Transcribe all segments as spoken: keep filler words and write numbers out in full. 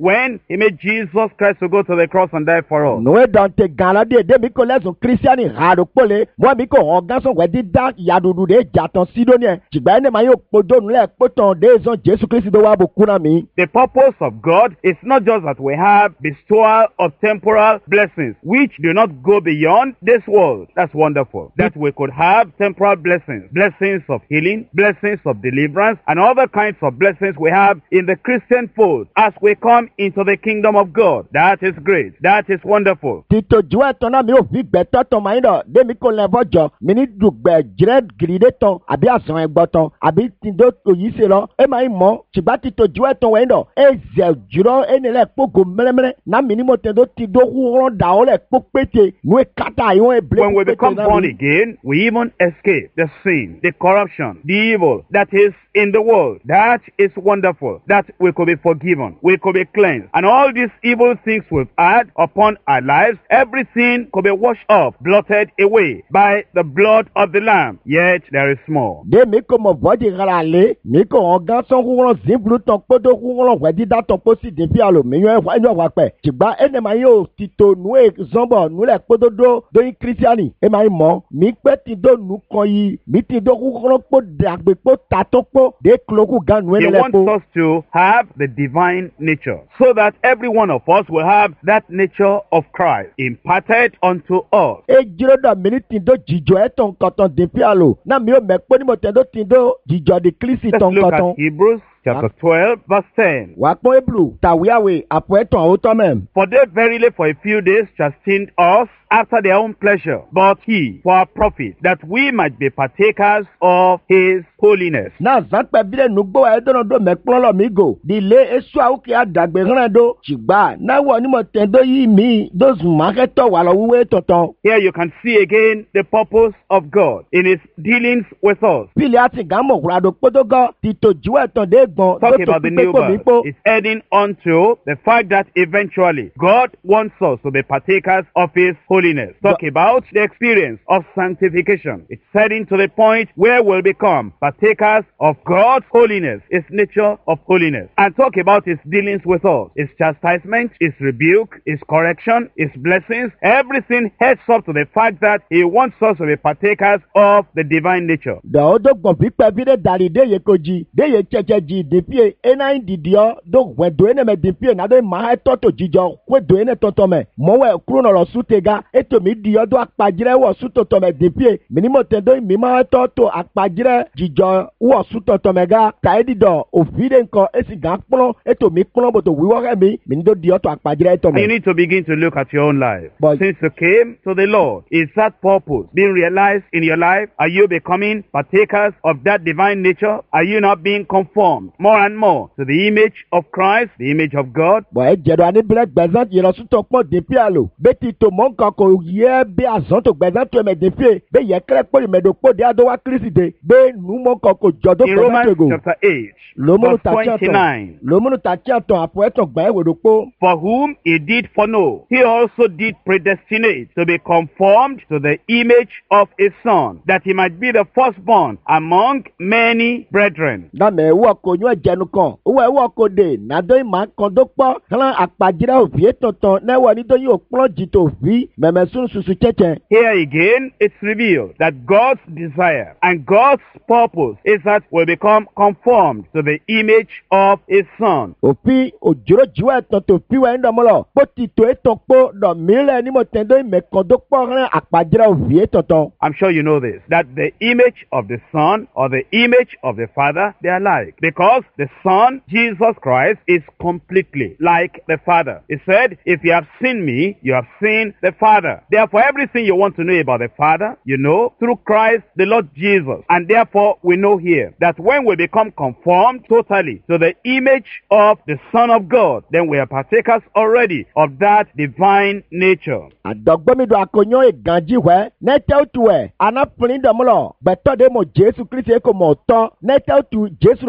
when he made Jesus Christ to go to the cross and die for us. Noé dante gala de de mi ko lesun Christiani haro pole mo mi ko ogan so we di da yadudu de jatan sidonie jigba ene ma yo podo nle poton de zon Jesus Christ do wa bokuna mi. The purpose of God is not just that we have bestowal of temporal blessings which do not go beyond this world. That's wonderful. That we could have temporal blessings, blessings of healing, blessings of deliverance, and other kinds of blessings we have in the Christian fold as we come into the kingdom of God. That is great. That is wonderful. Tito juwe tona mi o vi beto to ma ido de mi ko levo jo mi ni dugbe jire gride ton abi asan egbo ton abi tindo oyi se lo e ma mo chigba tito juwe ton we ido e ze juro enele pogo melemele na mi ni mo tendo tido hu da o le popete nu e kata iwon e ble. When we become born again, we even escape the sin, the corruption, the evil that is in the world. That is wonderful. That we could be forgiven, we could be cleansed, and all these evil things we've had upon our lives, everything could be washed off, blotted away by the blood of the Lamb. Yet there is more. De mi ko mo body rale mi ko ogan so hu zimblu ton podo hu wedi da ton posi de fi alo mi yo wa wa pe tigba ene ma yo tito nu e zombo nu le podo do do Christiani e ma mo mi pe ti do nu kan yi mi ti do hu po dagbe po tatopo de kloku gan nu He ele wants us to have the divine nature so that every one of us will have that nature of Christ imparted unto us. e jiro da mi ti do jijo e ton koton de fi alo na mi o me po ni mo te do ti do jijo de Christ Let's ton look koton at Hebrews chapter twelve, verse ten. wa pon eblu tawiawe apo eton o to mem. For they verily for a few days chastened us after their own pleasure, but he for our profit, that we might be partakers of his holiness. Na zanpe bile nugbo e dono do me pon lo mi go di le esu a o ki adagbe ran do chigba na wo ni mo ten do yi mi those market to wa lo wiwe tonton. Here you can see again the purpose of God in his dealings with us. Pili ati gamo rado podogo tito juwe ton de gbon Talk about the new birth. It's heading on to the fact that eventually God wants us to be partakers of his holiness. Talk about the experience of sanctification. It's heading to the point where we'll become partakers of God's holiness, his nature of holiness. And talk about his dealings with us, his chastisement, his rebuke, his correction, his blessings. Everything heads up to the fact that he wants us to be partakers of the divine nature. Da odo gbon bi pe bi de dari de ye koji de ye cheche ji de pie ena indidio do wedo ene me de pie na do ma e toto jijo wedo ene toto me mo we kuro no lo sutega eto mi di odo apajire wo sutoto me de pie minimo tendo mi ma toto apajire jijo wo sutoto me ga taidi do ofide nko esi ga pon eto mi pon bo to wiwo re mi mi do di oto apajire to And you me. need to begin to look at your own life. But- Since you came to the Lord, is that purpose being realized in your life? Are you becoming partakers of that divine nature? Are you not being conformed more and more to the image of Christ, the image of God? Bo e jedo ani bile gbezan yero suto pon de pie alo beti to mo nkan ko ye be azon to gbezan to me de pie be ye kre po me do po de ado wa Kristi de be nu mo nkan ko jodo In gbezan Romans to go chapter eight, lomunu verse ta ti twenty-nine. lomunu ta ti aton apo eton gba e wedo po. For whom he did foreknow, he also did predestinate to be conformed to the image of his Son, that he might be the firstborn among many brethren. Na me wo ko nyu ejenu kan wo e wo ko de na do ma kan do po kan apajira ofi tonton na wo ni do yi opon jito fi meme sun susu cheche. Here again, it's revealed that God's desire and God's purpose is that we become conformed to the image of his Son. Ofi ojoro jiwa eton to fi we ndo mo lo po ti to eton po do mi le ni mo ten do me kan do po kan apajira ofi tonton. I'm sure you know this, that the image of the Son or the image of the Father, they are alike. Because the Son, Jesus Christ, is completely like the Father. He said, if you have seen me, you have seen the Father. Therefore, everything you want to know about the Father, you know through Christ, the Lord Jesus. And therefore, we know here that when we become conformed totally to the image of the Son of God, then we are partakers already of that divine nature. Adogbomido akonyo eganji we nete otu e anapuni do mo lo beto de mo Jesu Kristi e ko mo to nete otu Jesu lo su do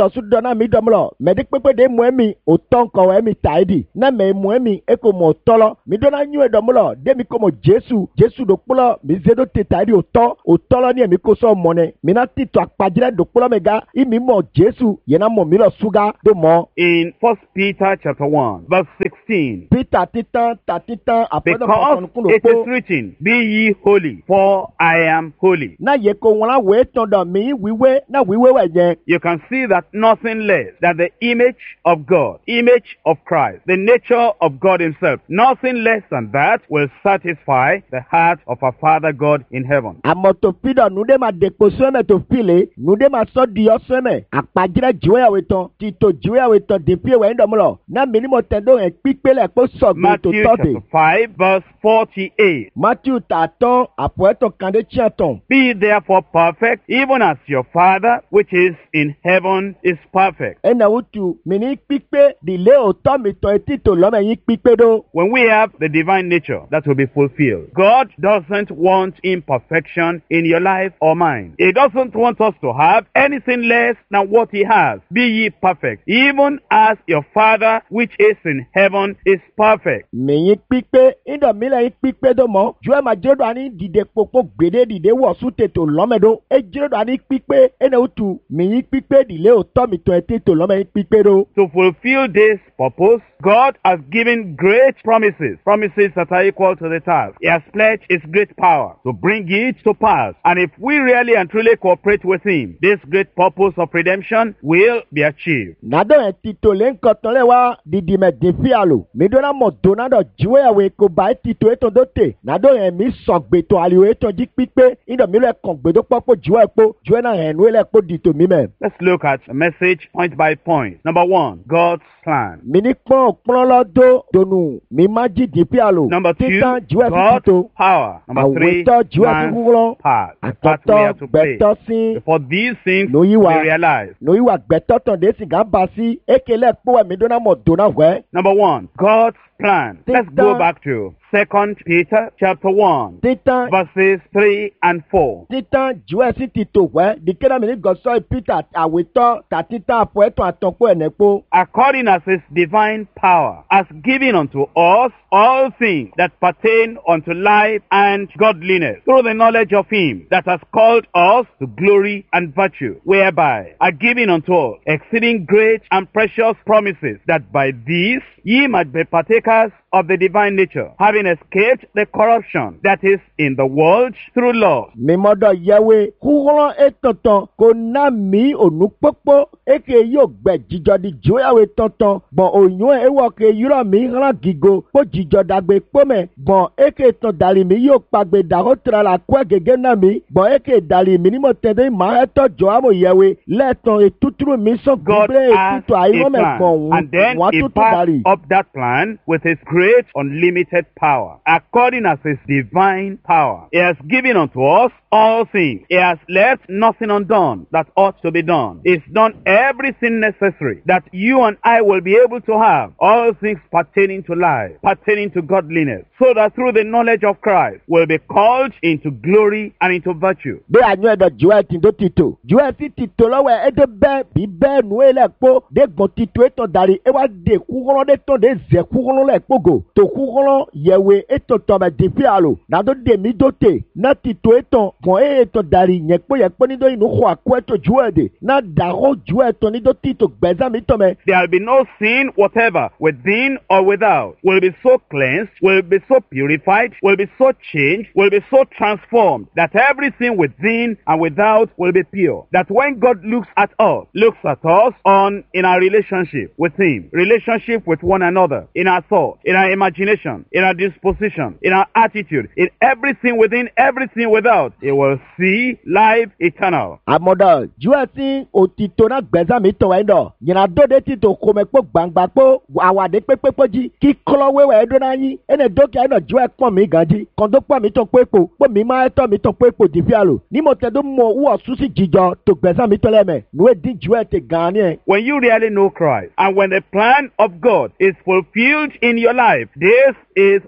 na mi dɔmlɔ mɛ de kpekpe de mɔ mi o tɔn kɔwɛ mi ta yi di na mɛ mɔ mi eko mɔ tɔlɔ mi dɔn na nyuɛ dɔmlɔ de mi ko mɔ jesu jesu do kplɔ mi ze do te ta yi di o tɔ o tɔlɔ ni mi ko sɔ mɔnɛ mi na ti tɔ akpadzrɛ do kplɔ mi ga i mi mɔ jesu yena mɔ mi lɔ suga do mɔ. In First Peter chapter one, verse sixteen. Peter titan ta titan apɔdɔ Because it is written, Be ye holy, for I am holy. na ye ko ŋlã wòye tɔn dɔ mi wiwe na wiwe wɛ nyɛ. You can see that nothing less than the image of God, image of Christ, the nature of God himself, nothing less than that will satisfy the heart of our Father God in heaven. Amọ̀tò fidọ̀ nude ma dekpo sọ́mẹ̀ tó file nude ma sọ́ di ọ́ sọ́mẹ̀ àpàjìrẹ́ jìwéyàwó tán títò jìwéyàwó tán dèpí ẹ̀wẹ̀ ń dọ̀mọ́lọ̀ náà mi ni mo tẹ̀ dó ẹ̀ pípé lẹ̀ kó sọ̀gbìn tó Matthew tọ́ chapter de. five, verse forty-eight. Matthew tààtàn àpò ẹ̀tọ̀ kàndé tíyàn tán. Be therefore perfect, even as your Father which is in heaven is perfect. ẹnna wùtù mi ní pípé dìlé òótọ́ mi tọ́ etí tó lọ́mọ yín pípé dó. When we have the divine nature that will be fulfilled, God doesn't want imperfection in your life or mine. He doesn't want us to have anything less than what he has. Be ye perfect, even as your Father which is in heaven is perfect. mi yín pípé ìdọ̀ mi lẹ́yìn pípé dó mọ́ ju ẹ̀ máa jẹ́rọ̀dọ̀ àní dìde kpokpo gbèdé dìde wọ̀ súté tó lọ́mọ dó ẹ̀ jẹ́rọ̀dọ̀ àní pípé ẹnna wùtù mi yín pípé dìlé òótọ́ mi tọ́ etí tó lọ́mọ yín pípé dó. To fulfill this purpose, God has given great promises, promises that are equal to the task. He has pledged his great power to bring it to pass. And if we really and truly cooperate with him, this great purpose of redemption will be achieved. nàdó yẹn ti tò lé ńkọtàn lẹ wá dìdì mẹ dèfí àlò mi dọ́nà mọ̀ dọ́nà dọ̀ jíwé àwẹ̀ kò bá ti tò ètò tó tè nàdó yẹn mi sọ̀ gbètò àlìwé ètò jí pípé ìdọ̀ mi lọ kàn gbèdó pọ́pọ́ jíwé ẹ̀pọ́ jíwé náà hẹ̀ nú ẹ̀pọ́ dìtò mi mẹ́. Let's look at the message point by point. Number one, God's plan. mi ní pọ́n pọ́n lọ́dọ́ donu mi má jí dèfí àlò Number two, títàn jíwé fi God's títò power. Number three, àwòtọ́ jíwé fi man's kúkúrọ́ part. The part we àtọ̀tọ̀ have to play. gbẹ̀tọ́ sí Before these things No, you we are. realize. lóyìnwá gbẹ̀tọ́ tàn dé sì gán bá sí ékelẹ̀ pọ́ ẹ̀ mi dọ́nà mọ̀ dọ́nà wẹ́. Number one, God's plan. Let's go Títàn- back to Second Peter chapter one, títàn verses three and four. titan juẹ si ti to wẹ dikena mi ni gọsọ peter awetọ ta titan afọ ẹtọ atọkọ ẹnẹkpo. According as his divine power has given unto us all things that pertain unto life and godliness, through the knowledge of him that has called us to glory and virtue, whereby are given unto us exceeding great and precious promises, that by these ye might be partakers of the divine nature, having escaped the corruption that is in the world through lust. mímọdọ yẹwe kúrọ ètòtàn kò ná mi ònú pópó eke yóò gbẹ jíjọ di jóyàwé tọ̀tàn gbọ̀n òyìn ewọ ke yúrọ mi hàn gígo kó jíjọ dàgbé pọ́mẹ̀ gbọ̀n eke tàn dàrí mi yóò pàgbé dàrọ́ tẹ̀ra la kó gègé náà mi gbọ̀n eke dàrí mi ní mo tẹ̀lé màá ẹ̀tọ́ jọ àmọ̀ yẹwe lẹ́ẹ̀tàn ètùtù mi sọ God gbígbé has ètùtù a àìrọ́mẹ̀ plan, gbọ̀n and then wọ́n he tútù backs dàrí. up that plan with his great unlimited power, according as his divine power. He has given unto us all things. He has left nothing undone that ought to be done. He's done everything necessary that you and I will be able to have, all things pertaining to life, pertaining to godliness, so that through the knowledge of Christ we'll be called into glory and into virtue. bí àyàn ẹ̀dọ̀ joel ti tó ti tò joel sì ti tò lọ́wọ́ ẹ̀ ẹ̀dẹ̀ bẹ́ẹ̀ bí bẹ́ẹ̀ nù ẹ̀ lẹ̀ kpó dé gbọ̀n ti tò ètò darí ẹ̀ wá dé kúkọ́rọ́ dé tán dé zẹ̀ kúkọ́rọ́ lẹ̀ kpógo tó kúkọ́rọ́ yẹ̀wé ètò tọ̀mẹ̀ dèfí àlò nàdó dèmí dó tè náà ti tò ètò gbọ̀n ẹ̀ ètò darí yẹn kpó yẹ kpó nídó inú xɔ àkó ètò joel dè náà dàrọ́ joel tán nídó ti tò gbẹ̀zámi tọ̀mẹ̀. There'll be no sin whatever, within or without. Will be so cleansed, will be so purified, will be so changed, will be so transformed, that everything within and without will be pure. That when God looks at us, looks at us on in our relationship with him, relationship with one another, in our thought, in our imagination, in our disposition, in our attitude, in everything within, everything without, he will see life eternal. àmọ̀dọ̀ joel sí òtítọ́ náà gbẹ̀zámi tọ̀ ẹ̀ dọ̀ yìnyín dóde ti tò kòmẹ̀ kpó gbàngbà kpó àwàdé pépépó jí kí kọ́lọ́wé wẹ̀ ẹ́ dọ́nà yín ẹnẹ dókè ẹ̀ nọ joel pọ̀ mí gàn jí kọ́ńdó pọ̀ mí tọ̀ pépò pọ̀ mí má ẹ̀tọ́ mi tọ̀ pépò dìfí àlò ní mo tẹ̀ dó mọ wúwọ̀ súsì jíjọ tó gbẹ̀zámi tọ̀ lẹ́mẹ̀ nùwé dín joel ti gàn ní ẹ̀. When you really know Christ, and when the plan of God is fulfilled in your life, this is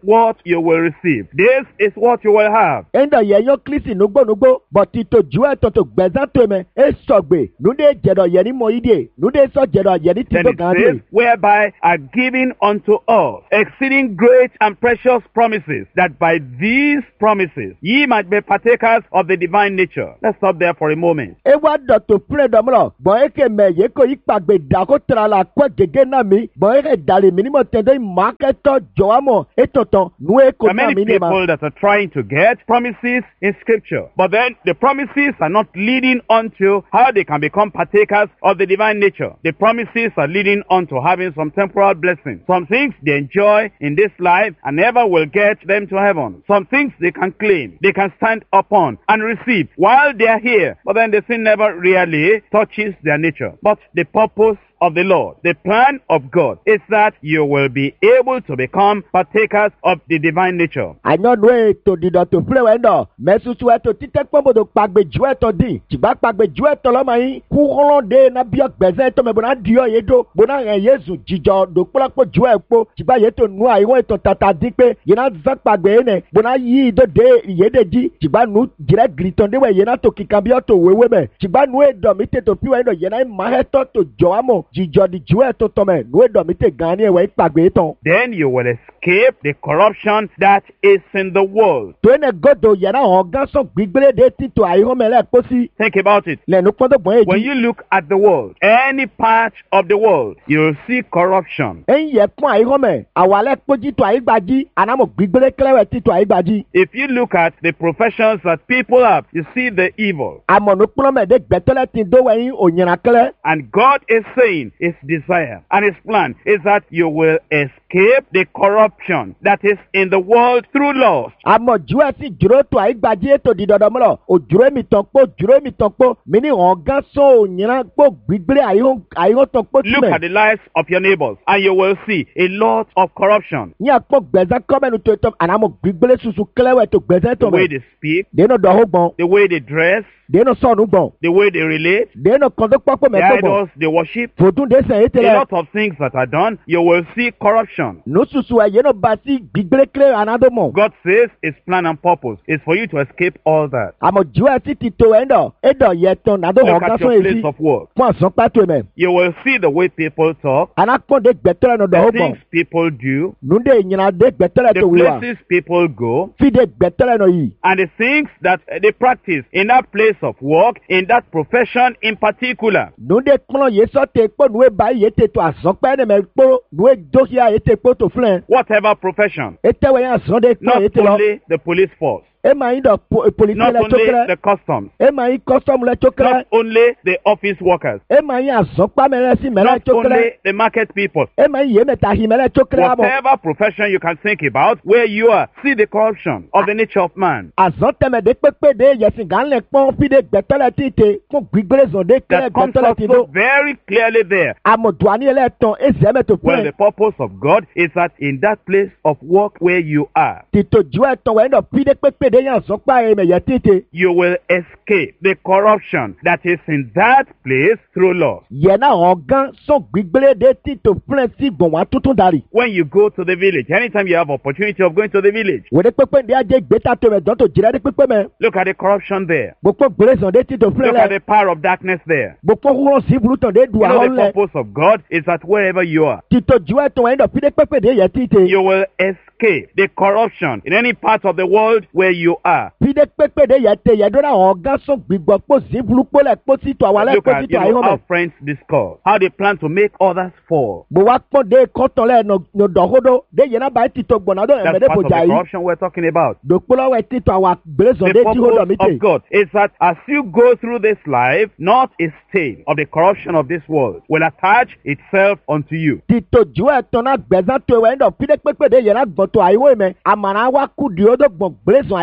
what you will receive. This is what you will have. enda ye yo klisi nugbo nugbo but tito juwe toto gbeza to me e sogbe nude jedo ye ni moide nude so jedo ye ni Then tito it says, gande whereby are given unto us exceeding great and precious promises, that by these promises ye might be partakers of the divine nature. Let's stop there for a moment. e wa do to pre do mo bo e ke me ye ko ipagbe da ko tra la ko gege na mi bo e ke dali mi ni mo tende market to joamo e toton nu e ko There are na many mi ni ma people that are trying to get promises in scripture, but then the promises are not leading unto how they can become partakers of the divine nature. The promises are leading unto having some temporal blessings. Some things they enjoy in this life and never will get them to heaven. Some things they can claim, they can stand upon and receive while they are here, but then the sin never really touches their nature. But the purpose of the Lord, the plan of God, is that you will be able to become partakers of the divine nature. anyo nu e to di do to pre we ndo me susu e to tite pombo do pagbe ju e to di tigba pagbe ju e to lo mai ku holon de na bi ogbeze to me bona di o ye do bona ren yesu jijo do polopo ju e po tigba ye to nu ai won to tata di pe ye na zan pagbe ne bona yi do de ye de ji tigba nu dire griton de we ye na to kikan bi o to wewe me tigba nu e do mi te to pi we ndo ye na ma he to to jo amo jijo di ju e to to me nu e do mi te gan ni e we pagbe ton Then you will escape the corruption that is in the world. to ene godo ye na ho gan so gbigbele de tito ai ho me le posi Think about it. le nu pon do bon When eji you look at the world, any part of the world, you'll see corruption. en ye pon ai ho me awale poji to ai gbaji anamo gbigbele klewe tito ai gbaji If you look at the professions that people have, you see the evil. amonu pon me de gbetole tin do we onyira kle And God is saying his desire and his plan is that you will escape the corruption that is in the world through lust. amo ju e si juro to ai gbaji eto di dodo mo o juro mi ton po juro mi ton po mi ni ho gan so onyira po gbigbele ai ho ai ho ton po ti Look me at the lives of your neighbors and you will see a lot of corruption. ni apo gbeza come nu to to anamo gbigbele susu klewe to gbeza The to way me they speak, de no do ho gbon the way they dress, de no so nu gbon the way they relate, de no kon do popo me the to gbon idols they worship, fotun de se a etele lot of things that are done, you will see corruption. no susu e ye no ba si gbigbele kle anado mo God says his plan and purpose is for you to escape all that. amo ju e ti ti to endo edo ye ton na do ho Look gan at so your place esi of work. fun asan pato me You will see the way people talk, anakon de gbetore no do the ho things gbon people do, nu de nyina de gbetore the to wi wa places people go, fi de gbetore no yi and the things that uh, they practice in that place of work, in that profession in particular. nu de kpɔn ye sɔ te kpɔ nu e ba ye te to azɔn kpɛ ne mɛ kpɔ nu e do ya ye te kpɔ to filɛ Whatever profession, e tɛ wɛ ya zɔn de kpɔ not ye te lɔ only the police force, e ma yi dɔ po- polisi not lɛ only tso the kɛrɛ customs, e ma yi kɔsɔmu lɛ tso kɛrɛ not only the office workers, e ma yi azɔn kpa mɛ lɛ si mɛ lɛ not tso kɛrɛ only the market people. e ma yi ye mɛ ta hi mɛ lɛ tso kɛrɛ mɔ Whatever profession you can think about, where you are, see the corruption of the nature of man azɔn tɛmɛ de kpekpe de yɛsi gan lɛ kpɔn fi de gbɛtɔ lɛ ti te fún gbigbele zɔn de kɛrɛ that comes gbɛtɔ lɛ out ti so do very clearly there. amoduani lɛ tɔn e zɛ mɛ to Well, the filɛ purpose of God is that in that place of work where you are, tito ju ɛ tɔn wɛ ndɔ fi de kpekpe de yan zɔn kpa ye mɛ yɛ ti te you will escape the corruption that is in that place through lust. yɛna hɔn gan sɔn gbigbele de ti to filɛ si gbɔn wa tuntun dari When you go to the village, anytime you have opportunity of going to the village, wò de kpekpe de ajé gbeta to mɛ dɔn to jira de kpekpe mɛ look at the corruption there. gbogbo gbele zɔn de ti to filɛ Look at lɛ the power of darkness there. gbogbo wúrɔ si bulu tɔn de du You know ahɔn the lɛ purpose of God is that wherever you are, tito ju ɛ tɔn wɛ ndɔ fi de kpekpe de yɛ ti te you will escape the corruption in any part of the world where you are. fi de kpekpe de yɛ te yɛ do na hɔn gan sɔn gbigbɔ kpo si bulu kpo lɛ kpo si to awa lɛ Look kpo at si you to ayi know, hɔn how mɛ friends discuss, how they plan to make others fall. bo wa kpɔn de kɔtɔn lɛ nɔ nɔ dɔhodo de yɛna ba ti to gbɔna do ɛmɛ That's de part bo of the dza yi corruption we're talking about. dokpolo wɛ ti to awa gbele zɔn The de ti ho dɔ mi purpose te of God is that as you go through this life, not a stain of the corruption of this world will attach itself unto you. tito ju ɛ tɔn na gbɛzan to wɛ ndɔ fi de kpekpe de yɛna gbɔn to ayi wo mɛ amana wa ku di o do gbɔn gbele zɔn ayi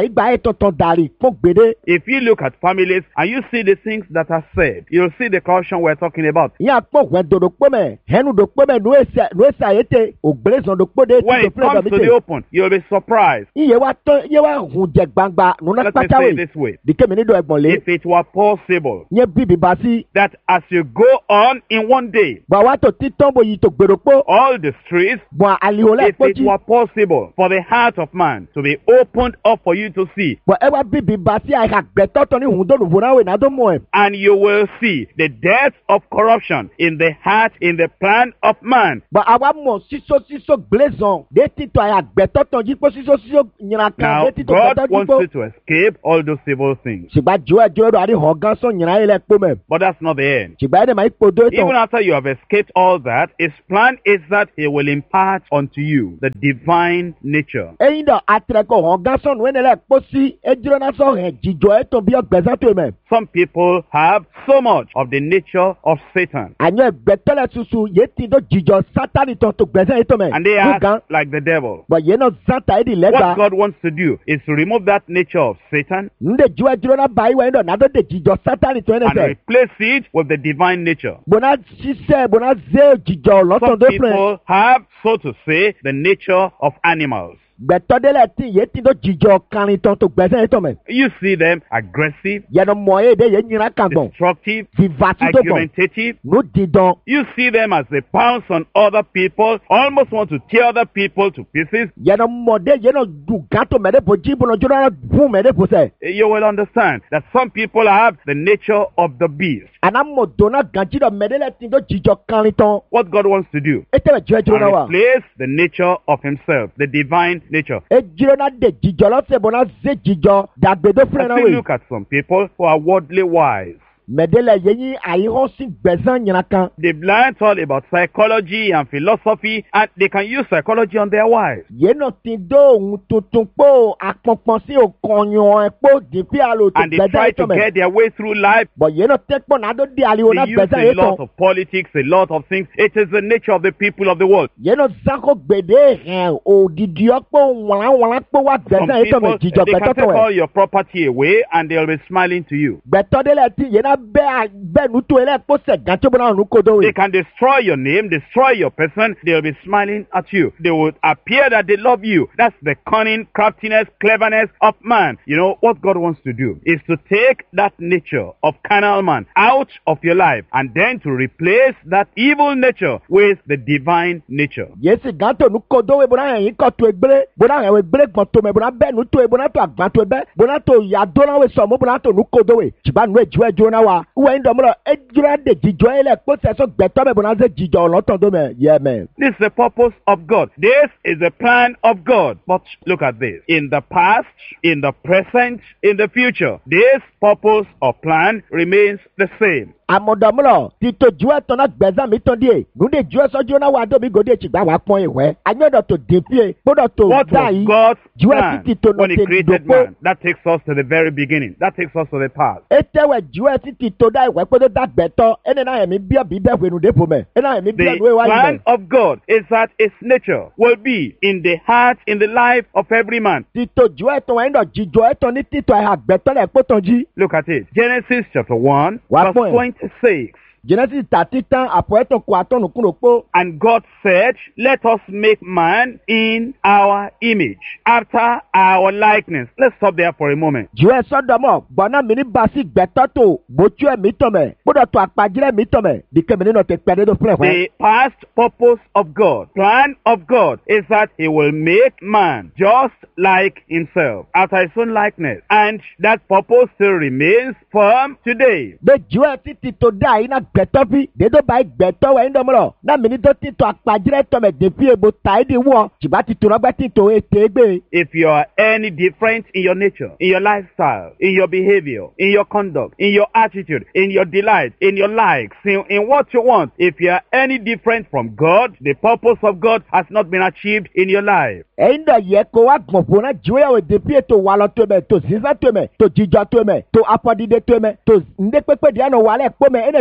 ìgbà ẹ̀ tọ̀tọ̀ dàrí fún gbèdé. If you look at families and you see the things that are said, you'll see the caution we're talking about. ìyá pọ̀ wẹ̀ dòdò pé mẹ́ hẹ́nu dò pé mẹ́ nù èsì àyètè ògbélésàn dò pé dé When tí it dò fúlẹ̀ comes to the dọ̀mí tè. open, you'll be surprised. iye wa tọ́ iye wa hùn jẹ gbangba nùnà Let me say pátáwì it this way. dìkẹ́mi nídò ẹ̀gbọ̀n lé. If it were possible yẹn bíbí bá sí. that as you go on in one day, bọ̀ wá tó títọ́ bò yìí tó gbèrò pé. all the streets, bọ̀ àlìhòlẹ̀ if it kpọ́jì. were possible for the heart of man to be opened up for you to see, bọ̀ ẹ wá bíbí bá sí àyíká gbẹ̀tọ́tọ̀ ní hùn dónú fúnáwé náà tó mọ̀ ẹ̀. and you will see the depth of corruption in the heart, in the plan of man. bọ̀ àwa mọ̀ sísọ sísọ gbélésàn dé títọ́ àyà gbẹ̀tọ́tọ̀ jí pé sísọ sísọ nyìnà kan Now, dé títọ́ God gbẹ̀tọ́ jí wants pé. you to escape all those evil things. ṣùgbọ́n jù ẹ̀ jù ẹ̀ lọ àdé hàn gán sọ nyìnà yìí lẹ pé mẹ́. But that's not the end. ṣùgbọ́n ẹ̀ dẹ̀ máa ń kpodó Even tán. after you have escaped all that, his plan is that he will impart unto you the divine nature. ẹyin dọ̀ àtìrẹ́kọ̀ hàn gán sọ nù ẹ̀ nílẹ̀ kpó sí ẹdúró náà sọ hẹ̀ jìjọ ẹ̀ tó bí ọgbẹ̀sán tó mẹ́. Some people have so much of the nature of Satan, ànyọ ẹgbẹ̀tẹ́lẹ̀ tuntun yé ti tó jìjọ sátani tó tó gbẹ̀sán yìí tó mẹ́. and they Gúgán, are like the devil. bọ̀ yẹn náà sátà yìí di What lẹ́gbàá. God wants to do is to remove that nature of Satan nde ju ẹdúró náà báyìí wẹ̀ ẹ̀ dọ̀ náà tó de jìjọ sátani tó ẹ̀ and nẹ́sẹ̀. replace it with the divine nature. bọ̀nà ṣiṣẹ́ bọ̀nà zé jìjọ lọ́sàn Some tó fẹ́. people have, so to say, the nature of animals. gbẹ̀tọ́dẹ́lẹ̀ tí yé ti tó jìjọ kárin tán tó gbẹ̀sán yìí tó mẹ́. You see them aggressive, yẹnu mọ̀ ẹ́ de yé nyina kan gbọ̀n. destructive, vivasi tó gbọ̀n. argumentative. n'o di dán. You see them as they pounce on other people, almost want to tear other people to pieces. yẹnu mọ̀ de yẹnu du gato mẹ́ de bo jí bọ̀nà jọ́nà náà fún mẹ́ de bo sẹ́. You will understand that some people have the nature of the beast. àná mọ̀ donna ganjí dọ̀ mẹ́ de lẹ́ ti tó jìjọ kárin tán. What God wants to do, e tẹ́lẹ̀ jẹ́ jọ́nà náà wa. and replace the nature of himself, the divine nature. e jíró náà de jìjọ lọ́sẹ̀ bọ̀nà zé jìjọ dàgbẹ́dọ́ fúnra As náà we wẹ̀. look at some people who are worldly wise, mɛdela yeyi ayi hɔn si gbɛzan nyina kan. they've learned all about psychology and philosophy, and they can use psychology on their wives. yéèna ti do ohun tuntun kpó akpɔnkpɔn sí òkànyàn kpó dìpí alo tó And they try gbɛzan yìí to tó mɛ. get their way through life. bɔn yéèna tɛ kpɔ nàdó di aliwo na They use gbɛzan a yìí lot tó. of politics, a lot of things. It is the nature of the people of the world. yéèna zanko gbèdé hɛn òdìdíɔ kpó wàlánwàlán kpó wa Some gbɛzan yìí tó mɛ people, jìjɔ they can gbɛtɔ take tó all wɛ. your property away and they'll be smiling to you. gbɛtɔ de la ti yéèna bɛ bɛ nuto yɛ lɛ kpó sɛ gàtó bɔ náà nukodo They yi. can destroy your name, destroy your person. They'll be smiling at you. They would appear that they love you. That's the cunning, craftiness, cleverness of man. You know, what God wants to do is to take that nature of carnal man out of your life and then to replace that evil nature with the divine nature. yéésì gàtó nukodo yi bɔnna yẹn kɔ to egbele bɔnna yẹn egbele gbɔn to mɛ bɔnna bɛ nuto yi bɔnna to agbã to bɛ bɔnna to yadona yi sɔmu bɔnna to nukodo yi tìbá nu edzu edzu na wa wɛn dɔmɔ edzra de dzidzɔ yi lɛ kpɔsɛ sɔ gbɛtɔ mɛ bɔnna se dzidzɔ lɔtɔ do mɛ yɛ mɛ. This is the purpose of God. This is the plan of God. But look at this. In the past, in the present, in the future, this purpose or plan remains the same. amọ̀dọ̀mọ́lọ̀ títò ju ẹ̀tọ́ náà gbẹ̀zán mi tán díẹ̀ nùdí ju ẹ̀sọ́ ju náà wà dóbi gòdì ètìgbà wà pọ́n ìwẹ́ anyọ́dọ̀ tó dín fíè gbọ́dọ̀ tó What dá was yìí God's ju ẹ̀sì plan ti tó nà when he tẹ̀ created dòpó man? That takes us to the very beginning. That takes us to the past. ètẹ̀wẹ̀ ju ẹ̀sì ti tó dá ìwẹ́ pé tó dá gbẹ̀tọ́ ẹni náà yẹ̀mí bí ọ̀bí bẹ́ẹ̀ wẹ̀nu dépò mẹ́ ẹni náà yẹ̀mí bí The ọ̀nù ìwà yìí plan mẹ́. of God is that its nature will be in the heart, in the life of every man. títò ju ẹ̀tọ́ wọn ẹ̀dọ̀ jíjọ ẹ̀tọ́ ní títọ̀ ẹ̀hà gbẹ̀tọ́ lẹ̀ pọ́tàn jí. Look at it. Genesis chapter one, What verse point? twenty-six. genesis tàtí tán àpò ẹ̀tọ́ kó àtọ́nù kúrò pó. And God said, let us make man in our image, after our likeness. Let's stop there for a moment. ju ẹ sọdọmọ gbọnà mi ní basi gbẹtọ tó bójú ẹ mi tọmẹ gbọdọ tó àpàjìrẹ mi tọmẹ dìkẹmí nínú tẹ pẹlẹ tó fúnẹ fún. The past purpose of God, plan of God, is that he will make man just like himself, after his own likeness. And that purpose still remains firm today. bẹ ju ẹ títí tó dá yìí náà gbẹtọ bí dédé báyìí gbẹtọ wẹ ndọmọlọ náà mi ní tó títọ àpàjìrẹ tọmẹ dèfí èbó tàìdí wọ tìbá ti tó lọgbẹ títò ètè gbé. If you are any different in your nature, in your lifestyle, in your behavior, in your conduct, in your attitude, in your delight, in your likes, in, in what you want, if you are any different from God, the purpose of God has not been achieved in your life. ẹyin dọ yẹ kó wá gbọ̀nfọ̀ náà ju ẹ̀wọ̀ dèfí ètò wà lọ tó mẹ tó sísá tó mẹ tó jíjọ tó mẹ tó apọ̀dídé tó mẹ tó ndé pépé díẹ̀ nù wàlẹ̀ pọ́ mẹ ẹnẹ dókè àná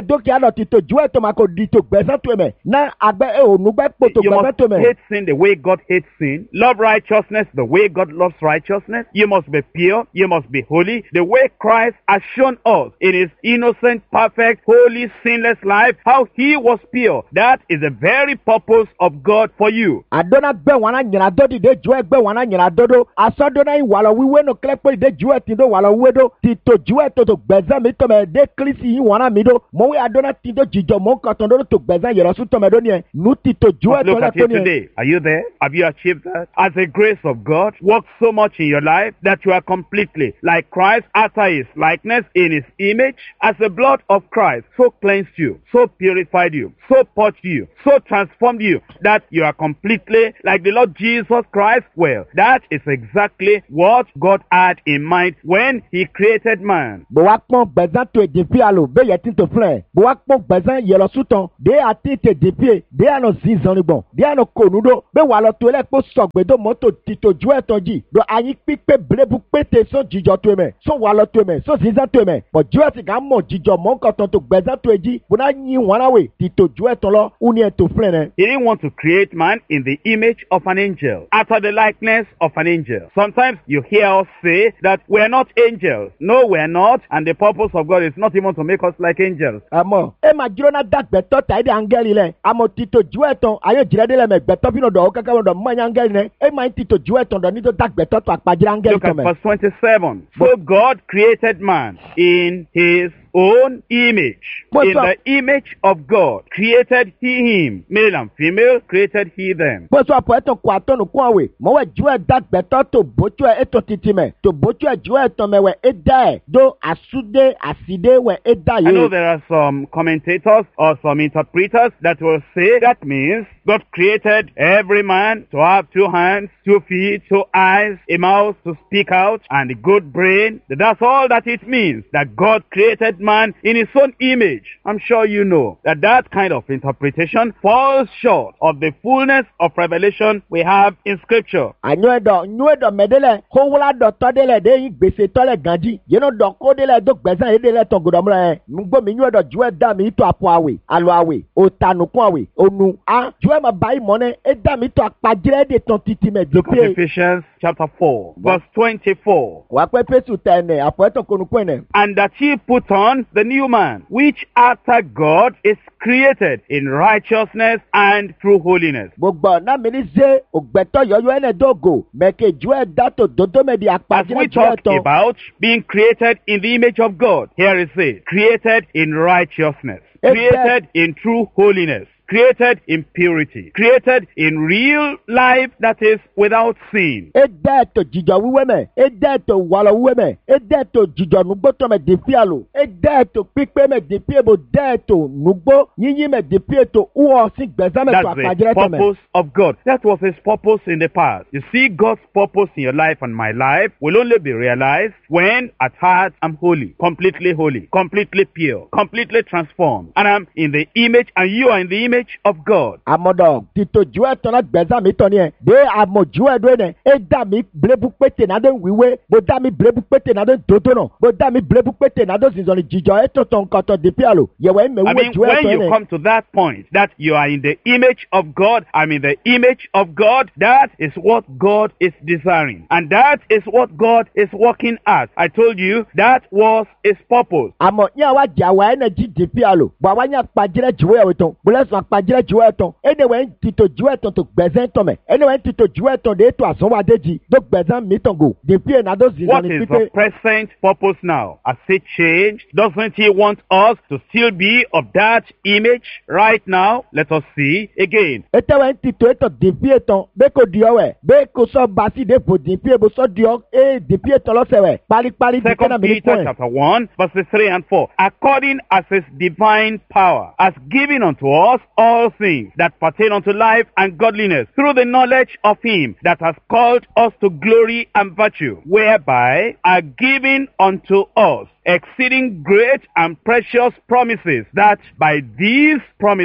nọ títò ju ẹ̀tọ́ ma kò di tó gbẹ̀sán tó mẹ̀ náà àgbẹ̀ ẹ̀ ò nugbẹ́ pò tó You gbẹ̀sán must tó mẹ̀. hate sin the way God hates sin. Love righteousness the way God loves righteousness. You must be pure. You must be holy. The way Christ has shown us in his innocent, perfect, holy, sinless life, how he was pure. That is the very purpose of God for you. Adona gbẹ wọn anyina do dìde ju ẹgbẹ wọn anyina dodo asọdona yìí wàlọ wíwé no kílẹ̀ pé dìde ju ẹtì do wàlọ wíwé do tìtò ju ẹtò tó gbẹ̀zẹ̀ mi tọmẹ dé kírísì yìí wọn mi do mọ̀wé adona ti do jìjọ mọ̀ nkàtàn do tó gbẹ̀zẹ̀ yẹrọ sùn tọmẹ do ni ẹ nu tìtò ju But ẹtò look lẹ at tó you ni ẹ. today. Are you there? Have you achieved that? As the grace of God works so much in your life that you are completely like Christ after his likeness in his image, as the blood of Christ so cleansed you, so purified you, so purged you, so transformed you that you are completely like the Lord Jesus Christ. Well, that is exactly what God had in mind when he created man. bó wá pọ́n gbẹ̀zán tó èdè fi àlò bẹ́ẹ̀ yẹ ti tó filẹ̀ bó wá pọ́n gbẹ̀zán yẹlọ sùtàn dé àti tèdè fi dé àná zinzan nígbọ̀n dé àná kònúdó bẹ́ẹ̀ wà lọ tó lẹ́ kó sọ̀gbẹ́dọ̀ mọ́tò tìtò ju ẹ̀tàn jì do àyín pípé bèrèbù pété sọ jíjọ tó mẹ̀ sọ wà lọ tó mẹ̀ sọ zinzan tó mẹ̀ bọ̀ ju ẹ̀tì ká mọ̀ jíjọ mọ̀ nkọ̀tàn tó gbẹ̀zán tó èjì bó náà yín wọn láwè tìtò ju ẹ̀tàn lọ ó ní ẹ̀tọ́ filẹ̀ nẹ. He didn't want to create man in the image of an angel, after the likeness of an angel. Sometimes you hear us say that we are not angels. No, we are not, and the purpose of God is not even to make us like angels. àmọ́ ẹ máa dúró náà dàgbẹ́tọ́ tàyẹ̀dẹ̀ áńgẹ́lì lẹ̀ àmọ́ títò ju ẹ̀tàn ayé jìrẹ́dẹ́ lẹ̀ mẹ́gbẹ́tọ́ fi nọ̀dọ̀ ọ̀kẹ́kẹ́ nọ̀dọ̀ mọ́ ẹ̀yà áńgẹ́lì lẹ̀ ẹ máa ń títò ju ẹ̀tàn dọ̀ nítorí dàgbẹ́tọ́ tó àpàjẹ́ áńgẹ́lì Look tó at mẹ́. verse twenty-seven. So God created man in his own image. What's In up? the image of God created he him. Male and female created he them. bóso àpò ẹ̀tàn kó àtọ́nù kún àwẹ̀ mọ̀wẹ́ ju ẹ̀ dàgbẹ́tọ́ tó bójú ẹ̀ ètò títì mẹ́ tó bójú ẹ̀ ju ẹ̀tàn mẹ́wẹ́ ẹ̀ dá ẹ̀ do àsúdé àsídé wẹ̀ ẹ̀ dá I know yé. there are some commentators or some interpreters that will say that means God created every man to have two hands, two feet, two eyes, a mouth to speak out, and a good brain. That's all that it means, that God created man in his own image. I'm sure you know that that kind of interpretation falls short of the fullness of revelation we have in Scripture. ànyɔ ɛdɔ nyɔ ɛdɔ mɛ de lɛ kówula dɔ tɔ de lɛ de yi gbèsè tɔ lɛ gàdí yéno dɔ kó de lɛ do gbɛzan yé de lɛ tɔ gòdɔm lɛ nugbó mi nyɔ ɛdɔ ju ɛda mi tɔ àpò àwè alo àwè òtànùkún àwè ònu a ju ɛ ma ba yi mɔ nɛ ɛda mi tɔ àkpàdzrɛ de tɔn titi mɛ Look at dèpé Ephesians chapter four, verse twenty-four. wà pẹ́ pẹ́sù tẹ̀ ẹ̀nẹ̀ àpò ẹ̀tọ̀ konukun ẹ̀nẹ̀. And that ye put on the new man, which after God is created in righteousness and true holiness. gbogbo ọ̀nà mi ní ṣe ògbẹ́tọ̀ yọ̀yọ̀ ẹ̀nẹ̀ dógò mẹ̀kẹ́ ju ẹ̀ dátò dodo mẹ́ di As àkpàdzrẹ we ju talk ẹ̀tọ̀. about being created in the image of God, here is it, created in righteousness, Amen. created in true holiness, created in purity, created in real life that is without sin. e dẹ́ ẹ̀tọ̀ jìjọ wíwẹ́ mẹ́ e dẹ́ ẹ̀tọ̀ wàlọ̀ wíwẹ́ mẹ́ e dẹ́ ẹ̀tọ̀ jìjọ nugbótọ̀ mẹ́ dèpí àlò e dẹ́ ẹ̀tọ̀ pípé mẹ́ dèpí èbò dẹ́ ẹ̀tọ̀ nugbó yíyí mẹ́ dèpí ètò wúwọ́ sí gbẹ̀sán mẹ́ tó That's the àpàjẹ́rẹ́ tọ̀ mẹ́. purpose of God. That was his purpose in the past. You see, God's purpose in your life and my life will only be realized when at heart I'm holy, completely holy, completely pure, completely transformed. And I'm in the image and you are in the image of God. amọ̀dọ̀ tìtò ju ẹ̀tọ̀ náà gbẹ̀sán mi tọ̀ ni ẹ̀ dé àmọ̀ ju ẹ̀ dóye nẹ̀ e dá mi blébu pété náà dé wíwé bó dá mi blébu pété náà dé dodo nà bó dá mi blébu pété náà dé zinzɔn ni jìjọ ẹ̀tọ̀ tọ̀ nkọ̀tọ̀ dèpí àlò yẹ̀wẹ̀ ẹ̀ mẹ́ I wúwo mean, ju when ẹ̀tọ̀ you nẹ̀. come to that point that you are in the image of God, I'm in the image of God, that is what God is desiring. And that is what God is working at. I told you that was his purpose. àmọ̀ ní àwa jà wá ẹ̀ nà jí dèpí àlò bọ̀ àwa ní àpàjẹ́rẹ́ jùwọ́ ẹ̀wẹ̀ tán bọ́lẹ́sùn àpàjẹ́rẹ́ jùwọ́ ẹ̀ tán ẹni wẹ̀ ń tìtò ju ẹ̀tọ̀ tó gbẹ̀sán tọ̀ mẹ́ ẹni wẹ̀ ń tìtò ju ẹ̀tọ̀ de ètò àsánwádé jì tó gbẹ̀sán mi tàn gò dèpí ẹ̀ nà dó zinzɔn What ni is pípé. the present purpose now? Has it changed? Doesn't he want us to still be of that image right now? Let us see again. etewe ntito eto dipi etan be ko di ọwẹ be ko sọ basi de fo dipi ebo sọ di ọ e dipi etan lọsẹwẹ paripari di Second kẹna mi ni Peter pọn ẹ. chapter one, verses three and four. According as his divine power has given unto us all things that pertain unto life and godliness, through the knowledge of him that has called us to glory and virtue, whereby are given unto us exceeding great and precious promises, that by these promises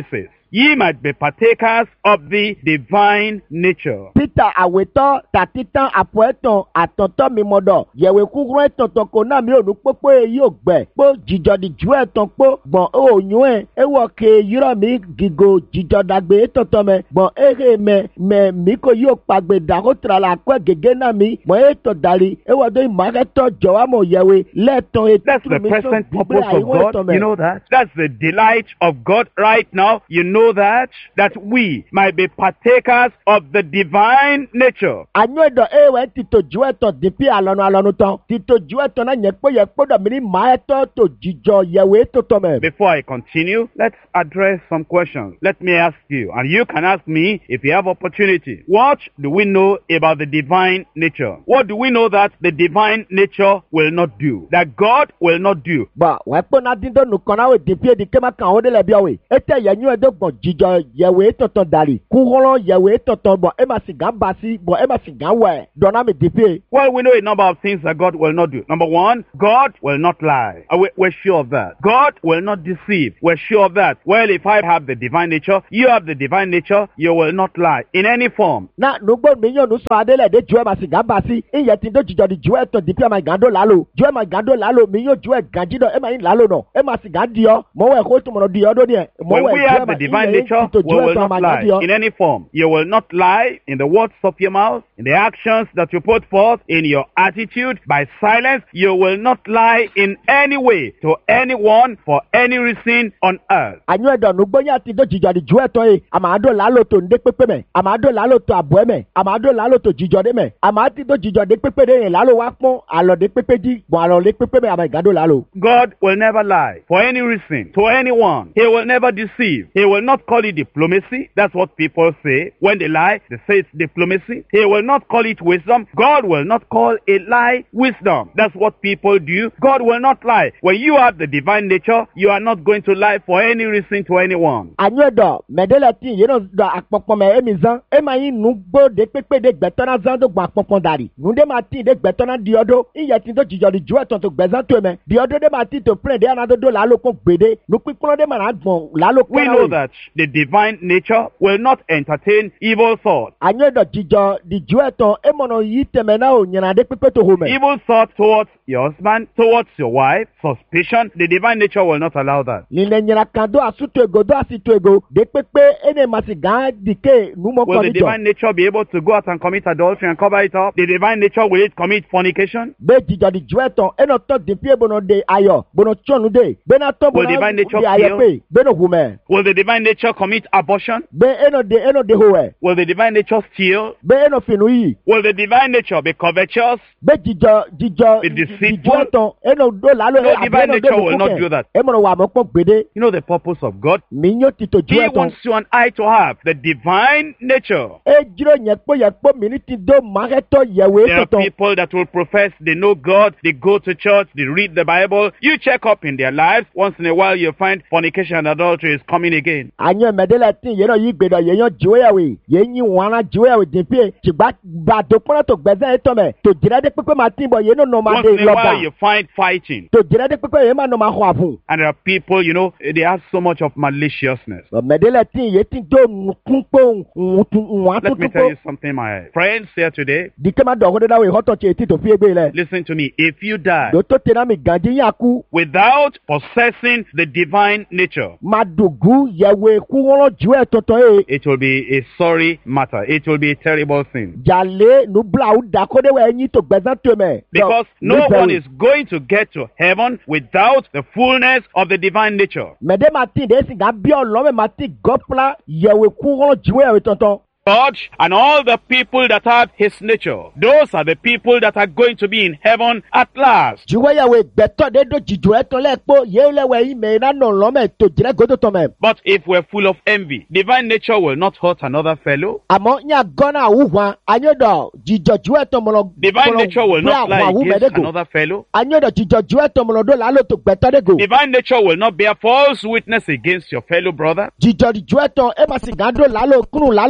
ye might be partakers of the divine nature. Peter awetɔ tatitan apɔɛtɔn atɔtɔ mi mɔdɔ yɛwɛ kúkúrú ɛtɔtɔ ko náà mi ò nu kpókpó eyi ò gbɛ kpó dzidzɔdi ju ɛtɔn kpó gbɔn o nyuɛ ewɔ ke yɔrɔ mi gigo dzidzɔdagbe etɔtɔ mɛ gbɔn ehe mɛ mɛ mi ko yi o kpagbe da ko tra la akɔ gege náà mi gbɔn etɔ dali ewɔ do imakɛtɔ jɔwamɔ yɛwɛ lɛtɔn That's the present purpose of God. You know that? That's the delight of God right now. You know that? That we might be partakers of the divine nature. Anyɔdɔ ewɛ tito ju ɛtɔ dipi alɔnu alɔnu tɔn tito ju ɛtɔ na nyɛ kpɔ yɛ kpɔ dɔ mi ni maa ɛtɔ to dzidzɔ yɛwɛ etɔtɔ mɛ. Before I continue, let's address some questions. Let me ask you, and you can ask me if you have opportunity. What do we know about the divine nature? What do we know that the divine nature will not do? That God will not do? Bɔn wɛ kpɔ na di do nukɔna we dipi edi kema kan o de lɛ biɔ we ete yɛ nyuɛ do gbɔn dzidzɔ yɛwɛ etɔtɔ dali kuhɔlɔ yɛwɛ etɔtɔ bɔn ema si gan basi bɔn ema si gan wɛ dɔnna mi dipi. Well, we know a number of things that God will not do. Number one, God will not lie. Uh, we- We're sure of that. God will not deceive. We're sure of that. Well, if I have the divine nature, you have the divine nature, you will not lie in any form. Na nugbo mi yɔn nusɔ ade lɛ de ju ema si gan basi iyɛ ti do dzidzɔ di ju ɛtɔ dipi ema gan do lalo ju ema gan do lalo mi yɔ ju ɛ gan dzi dɔ ema yi lalo nɔ ema si gan diɔ mɔwɛ ko tumɔnɔ diɔ do diɛ When mɔwɛ we ju have ema the divine iyɛ nature, ti to we ju will ɛtɔ not ema gan lie diɔ. in any form. You will not lie in the words of your mouth, in the actions that you put forth, in your attitude, by silence. You will not lie in any way to anyone for any reason on earth. Anyɔ dɔ nugbonya ti do dzidzɔ di ju ɛtɔ ye ama do lalo to nde kpekpe mɛ ama do lalo to abɔɛ mɛ ama do lalo to dzidzɔ de mɛ ama ti do dzidzɔ de kpekpe de ye lalo wa kpɔn alɔ de kpekpe di bɔn alɔ de kpekpe mɛ ama gan do lalo. God will never lie for any reason to anyone. He will never deceive. He will not call it diplomacy. That's what people say. When they lie, they say it's diplomacy. He will not call it wisdom. God will not call a lie wisdom. That's what people do. God will not lie. When you have the divine nature, you are not going to lie for any reason to anyone. Anyɔ dɔ mɛdɛlɛ ti yeno dɔ akpɔkpɔ mɛ emi zan ema yi nugbo de kpekpe de gbɛtɔna zan do gbɔn akpɔkpɔ dari nude ma ti de gbɛtɔna diɔ do iyɛ ti do dzidzɔ di ju ɛtɔ to gbɛzan to mɛ diɔ do de ma ti to plɛ de ana do do lalo ko gbede nukpikpɔn de ma na gbɔn lalo We kpɔna know we. that the divine nature will not entertain evil thoughts. Anyɔ dɔ dzidzɔ di ju ɛtɔ emɔnɔ yi tɛmɛ na o nyina de kpekpe to ho mɛ. Evil thoughts towards your husband, towards your wife, suspicion, the divine nature will not allow that. Nile nyina kan do asu to ego do asi to ego de kpekpe ene ma si gan dike numɔ Will kɔ the ni jɔ. divine nature be able to go out and commit adultery and cover it up? The divine nature, will it commit fornication? Be dzidzɔ di ju ɛtɔ enɔ tɔ depie bono de ayɔ bono tsɔnu de bena tɔ Will bono divine nature de ayɔ pe beno hu mɛ Will the divine nature commit abortion? be enɔ de enɔ de ho wɛ Will the divine nature steal? be enɔ finu yi Will the divine nature be covetous? be dzidzɔ dzidzɔ Be di deceitful? ju ɛtɔ enɔ do lalo No, e divine abe enɔ de nature will not do that. emɔnɔ wa mɔ kpɔ gbede You know the purpose of God? mi nyo ti to ju He ɛtɔ wants you and I to have the divine nature. e dzro nyɛ kpɔ yɛ kpɔ mi ni ti do mahɛtɔ yɛwɛ There are tɔtɔ people that will profess they know God, they go to church, they read the Bible. You check up in their lives. Once in a while, you find fornication and adultery is coming again. anyɔ mɛdɛlɛ ti yɛrɛ yi gbedɔ yɛ yɔ jiwo yawe yɛ nyi wana jiwo yawe dipie tsigba ba do kpɔnɔ to gbɛzɛ etɔ mɛ to dzra de kpekpe ma ti bɔ yɛ no nɔ ma Once de in a while, you lɔba find fighting. to dzra de kpekpe yɛ ma nɔ ma xɔ avu. And there are people, you know, they have so much of maliciousness. mɛdɛlɛ ti yɛ ti do nukun nwa Let me tell tutu you something, my friends here today. dike ma dɔgɔ de da we hɔtɔ tse ti to fie gbe lɛ Listen to me. If you die do to tena mi ganji yaku without possessing the divine nature, ma dogu yɛwe kuwɔlɔ jiwo ɛtɔtɔ ye it will be a sorry matter. It will be a terrible thing. jale nublawu dako de wɛ nyi to gbɛzɛ to mɛ. Because no one is going to get to heaven without the fullness of the divine nature. mɛde ma ti de si ga biɔ lɔmɛ ma ti gɔpla yɛwe kuwɔlɔ jiwo yɛwe tɔtɔ. God and all the people that have his nature, those are the people that are going to be in heaven at last. jiwo yɛwe gbɛtɔ de do dzidzo ɛtɔ lɛ kpɔ yewu lɛ wɛ yi mɛ ina nɔ lɔmɛ to dzrɛ godo tɔ mɛ. But if we're full of envy, divine nature will not hurt another fellow. àmọ́ nya gọ́nà àwùwà anyọ́dọ̀ jíjọ ju ẹ̀tọ́ mọ̀lọ́ Divine nature will not lie against another fellow. anyọ́dọ̀ jíjọ ju ẹ̀tọ́ mọ̀lọ́ dó làálò tó gbẹ̀tọ́ dé go. Divine nature will not bear false witness against your fellow brother. jíjọ ju ẹ̀tọ́ ẹ̀ máa sì gán dó làálò kúrò làálò tó dó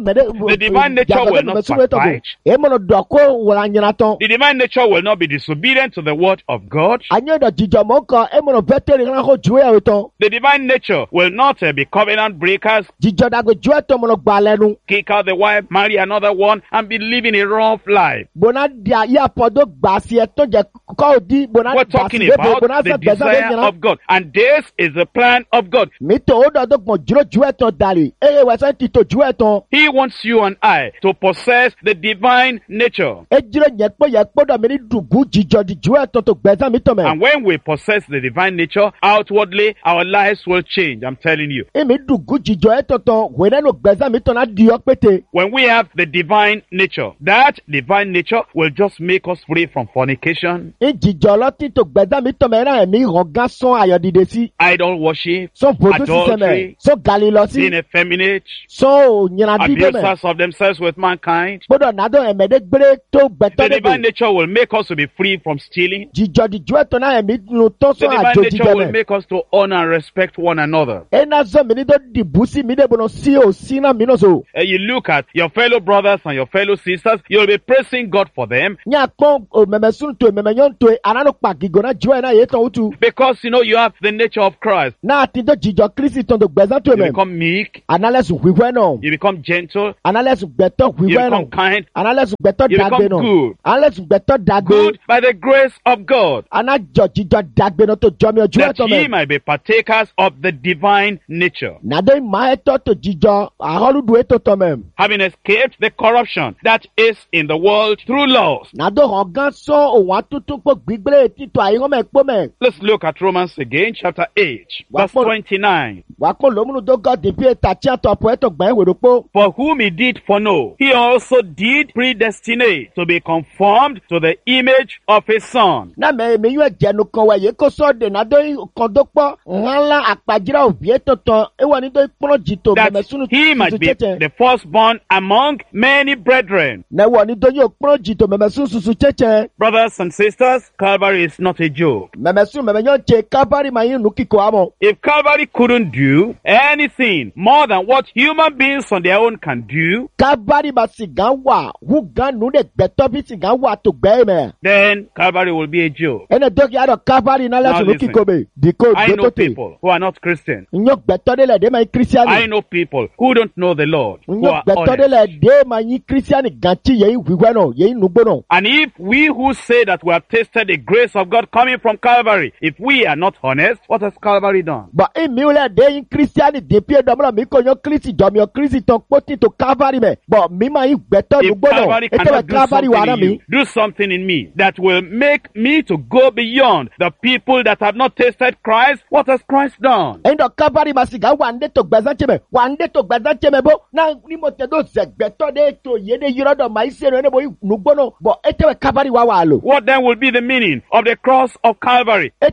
The divine nature will not backbite. The divine nature will not be disobedient to the word of God. The divine nature will not uh, be covenant breakers, kick out the wife, marry another one, and be living a rough life. We're talking about the desire of God, and this is the plan of God. He wants you and I to possess the divine nature. And when we possess the divine nature, outwardly our lives will change, I'm telling you. When we have the divine nature, that divine nature will just make us free from fornication, idol worship, adultery, being effeminate, abusers of themselves with mankind. The divine nature will make us to be free from stealing. The divine nature will make us to honor and respect one another. And you look at your fellow brothers and your fellow sisters, you'll be praising God for them. Because you know you have the nature of Christ. You become meek. You become gentle. You become kind. You become good. Good by the grace of God, that ye might be partakers of the divine nature, having escaped the corruption that is in the world through lust. Let's look at Romans again, chapter eight, verse twenty-nine. For whom he did foreknow, he also did predestinate to be conformed to the image of his Son. That he might be the firstborn among many brethren. Brothers and sisters, Calvary is not a joke. If Calvary couldn't do anything more than what human beings on their own can do, then Calvary will be a joke. Now listen, I know people who are not Christians. I know people who don't know the Lord, who are honest. And if we who say that we have tasted the grace of God coming from Calvary, if we are not honest, what has Calvary done? If Calvary cannot do something in you, do something in me that will make me to go beyond the people that have not tasted Christ, what has Christ done? What then will be the meaning of the cross of Calvary? I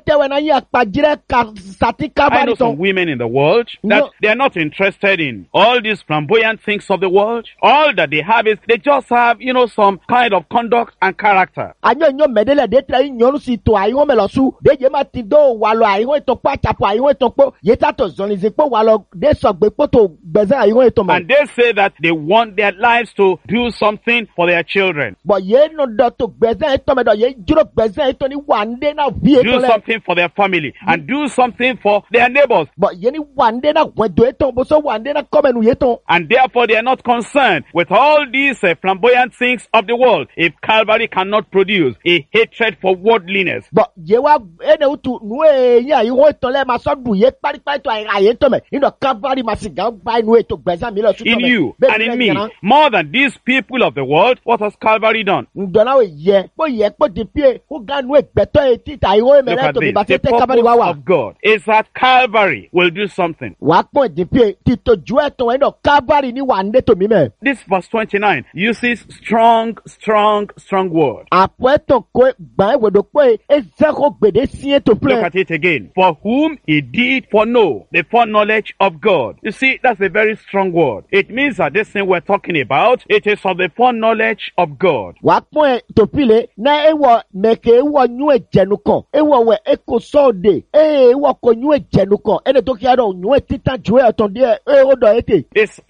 know some women in the world that they are not interested in all these flamboyant things of the world. All that they have is they just have, you know, some kind of conduct and character. And they say that they want their lives to do something for their children. Do something for their family and do something for their neighbors. And therefore they are not concerned with all these uh, flamboyant things of the world if Calvary cannot produce a hatred for worldliness. In you and in me, more than these people of the world, what has Calvary done? Look at this. The purpose of God is that Calvary will do something. This verse twenty-nine uses strong, strong, strong word. Look at it again. For whom he did foreknow, the foreknowledge of God. You see, that's a very strong word. It means that this thing we're talking about, it is of the foreknowledge of God. It's from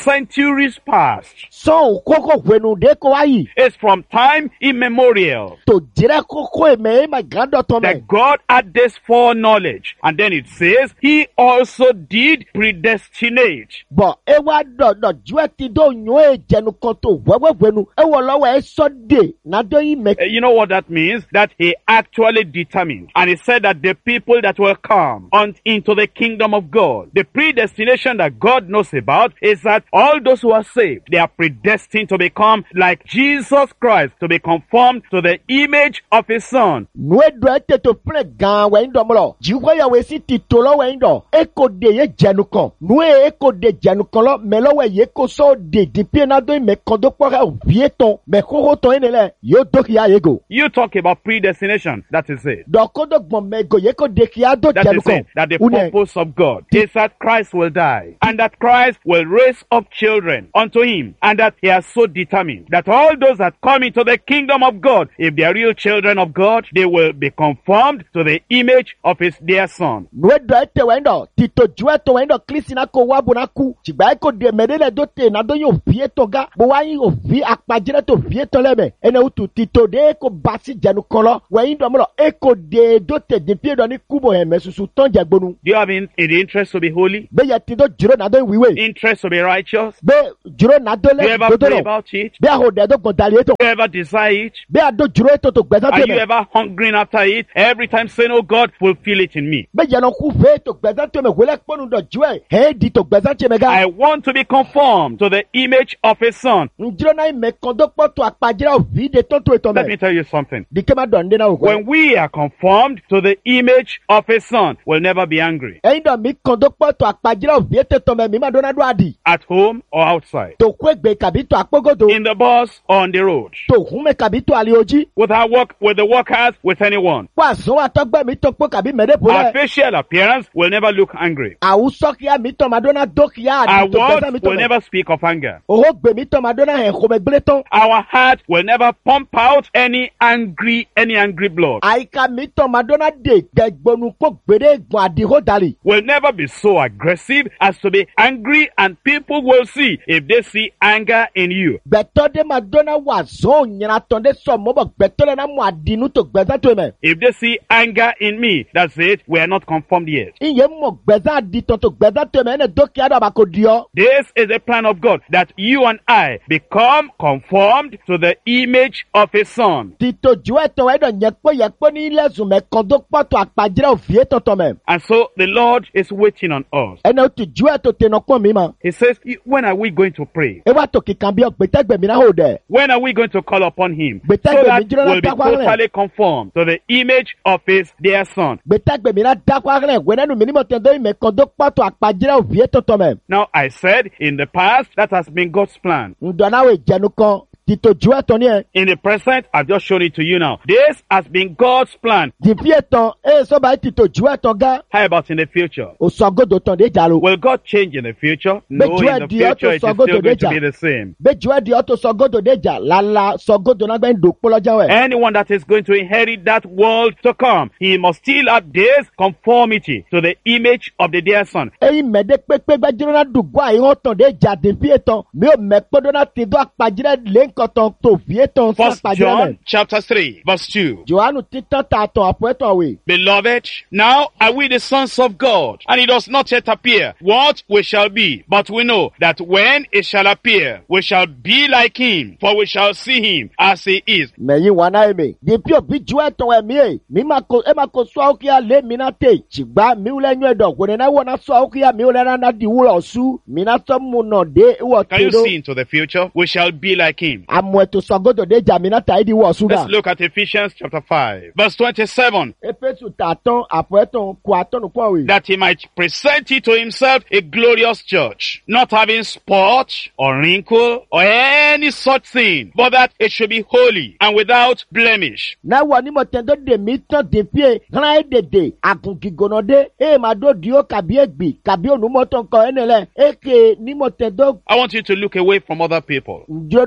centuries past. sɔn koko wenu de ko ayi. It's from time immemorial to jire koko eme ema gan dɔ tɔn mɛ. that God had this foreknowledge. And then it says, He also did predestinate. bɔn e wa dɔ dɔ juɛ ti do nyɔ e jɛnu kan to wɛwɛ wenu e wɔ lɔwɔ e sɔ de na do yi mɛ. Uh, You know what that means? That He actually determined. And He said that the people that will come on into the kingdom of God, the predestination that God knows about is that all those who are saved, they are predestined to become like Jesus Christ, to be conformed to the image of His Son. nu e do e te to ple gan wɛ yin dɔ mlɔ jiwɔ ya wɛ si ti to lɔ wɛ yin dɔ e ko de ye jɛnu kan nu e e ko de jɛnu kan lɔ mɛ lɔ wɛ ye ko sɔ de dipi na do yi mɛ kan do kpɔ ka vie tɔn mɛ koko tɔn yi ne lɛ yóò do kia ye go. You talk about predestination, that is it. dɔ ko do gbɔn mɛ go ye ko de kia do That jɛnu is kan it. That the Une- purpose of God is that Christ will die and that Christ will raise up children unto Him, and that He has so determined that all those that come into the kingdom of God, if they are real children of God, they will be conformed to the image of His dear Son. nu e do e te wɛ yin dɔ tito ju e to wɛ yin dɔ kilisi na ko wa bo na ku tsigba e ko de mɛ de lɛ do te na do yi o vie tɔn ga bo wa yi o vi akpadzirɛ to vie tɔn lɛ mɛ ene o tu tito de e ko basi jɛnu kan lɔ wɛ yin dɔ mlɔ e ko de do te dipi dɔ ni kubo hɛ mɛ susu tɔn jɛ gbonu. Do you have in, in the interest to be holy? be yɛ ti do juro na do wiwe. Interest to be righteous? be juro na do Do you lɛ ever dodo pray lɔ about it? be aho dɛ do gbɔn dali eto Do you ever desire it? be a do juro eto to gbɛsan Are to you mɛ ever hungering after it? Every time saying, Oh God, fulfill it in me. be yɛlɛ ku fe to gbɛsan to mɛ wele kpɔnu dɔ juɛ hɛ di to gbɛsan tse mɛ I ga. want to be conformed to the image of His Son. njuro na yi mɛ kɔn do kpɔ to akpadzirɛ o vi de tɔn to etɔ Let me mɛ tell you something. di kema dɔ n den na o When kɔ. we are conformed to the image of His Son, we'll never be angry, ɛyin dɔ mi kɔn do kpɔ to akpadzirɛ o vi te tɔ mɛ mi ma do na do adi. at home or outside, to ko egbe kabi to akpogodo in the bus or on the road, to hun mɛ kabi to ali oji. with our work, with the workers, with anyone. ko azɔn wa tɔgbɛ mi tɔ kpɔ kabi mɛ de bo Our lɛ. facial appearance will never look angry. awusɔ kia mi tɔ ma do na do kia Our adi to gbɛsan mi words tɔ will mɛ. never speak of anger. oho gbe mi tɔ ma do na hɛ xɔmɛ gble tɔn. Our heart will never pump out any angry, any angry blood. àyíká mi tọ́ madonna de gbẹgbọnu kó gbére gbọ̀n àdìhó dalì. Will never be so aggressive as to be angry, and people will see if they see anger in you. gbẹ̀tọ́ de madonna wà zọ́ọ̀ nyina tán de sọ mọ́bọ̀ gbẹ̀tọ́ lẹ́nà mọ́ àdínú tó gbẹ̀sán tó mẹ́. If they see anger in me, that's it. We are not conformed yet. iye mọ̀ gbẹ̀sán àdìtàn tó gbẹ̀sán tó mẹ́ ẹni dókè àdó àbàkò di ọ́. This is the plan of God, that you and I become conformed to the image of His Son. títò ju ẹ̀tàn ẹ̀dọ̀ yẹpọ̀ yẹpọ̀ ní ilé ẹ̀sùn mẹ́ kan tó pọ̀tọ̀ àpàjẹ́rẹ́ òfìyé tọ̀tọ̀ mẹ́. And so the Lord is waiting on us. ẹni o ti ju ẹ̀tọ̀ tẹ̀nà pọ̀ mi ma. He says, when are we going to pray? e wa tó kíkan bí ọ gbẹtẹ́gbẹ̀mí náà ò dẹ̀. When are we going to call upon Him? But So that that baby, you don't we'll be have to worry. totally conformed to the image of His dear Son. gbẹtẹ́gbẹ̀mí náà dákọ̀ arẹ́ wẹ́nẹ́nu mi ní mọ̀ tẹ̀ dọ́ ìmẹ̀ kan tó pọ̀tọ̀ àpàjẹ́rẹ́ òfìyé tọ̀tọ̀ mẹ́. Now, I said in the past, that has been God's plan. ǹdọ̀náwó ìjẹnu kan títò ju ẹ̀tàn ní ẹ̀. In the present, I've just shown it to you now. This has been God's plan. dìfí ẹ̀tàn ẹ̀ sọ́ba títò ju ẹ̀tàn gá. How about in the future? òsàgódò tàn dé jàló. Will God change in the future? No, But you in are the the future, author it is of still God going to to be the same. bẹ́jú ẹ̀ di ọ̀tọ̀ sọ́gódò dé jà lálá sọ́gódò náà gbẹ́ ń dò pọ́lọ́jà wẹ̀. Anyone that is going to inherit that world to come, he must still have this conformity to the image of the dear Son. ẹ̀yin mẹ́dẹ́ pépé gbẹ́jọ́ náà dùgbọ́ àyíwọ̀n tàn dé jà dìfí ẹ̀tàn mi ò mẹ́kpọ́dọ́ náà ti dọ́ àpàjẹ́rẹ́ lẹ́ńkọ̀ tán tó fi ẹ̀tàn sí First àpàjẹ́rẹ́ mẹ́. John chapter three, verse two. johannu títàn tà tàn àpò ẹ̀tàn wẹ̀. Beloved, now are we the sons of God, and it does not yet appear what we shall be, but we know that when it shall appear, we shall be like Him, for we shall see Him as He is. mẹ̀yìn wà náà mi dìpí òbí ju ẹ̀tàn ẹ̀mí ẹ̀ mi máa ko ẹ̀ máa ko sọ àwòkíyà lé mi náà tè ṣùgbọ́n mi ò lẹ́yìn ẹ̀dọ̀ wẹ̀rẹ̀ náà wọ̀ náà sọ àwòkíyà mi ò lẹ́yìn náà di wúlọ̀ ṣú mi náà sọ mu nà dé wọ̀ Can you tèdó see into the future? We shall be like Him. àmọ̀ ètò sọ́gọ́dọ̀ dé jà mi náà tà í di wọ̀ ṣúgà. Let's look at Ephesians chapter five, verse twenty-seven. Éfésù tàtán àpò ẹ̀tàn kò àtọ́nù pọ̀ wẹ̀. That He might present it to Himself a glorious church, not having spot or wrinkle or any such thing, but that it should be holy and without blemish. náà wọ̀ ní mọ̀tẹ́ndó dèmí tán dèpí ẹ̀ hàn ẹ́ dèdè àgùnkìgònà dé ẹ̀ máa dó di ó kàbí ègbì kàbí ònùmọ̀tàn kan ẹ̀ nílẹ̀ ẹ̀ ké ní mọ̀tẹ́ndó I want you to look away from other people. ǹjọ́dọ̀ ànídènù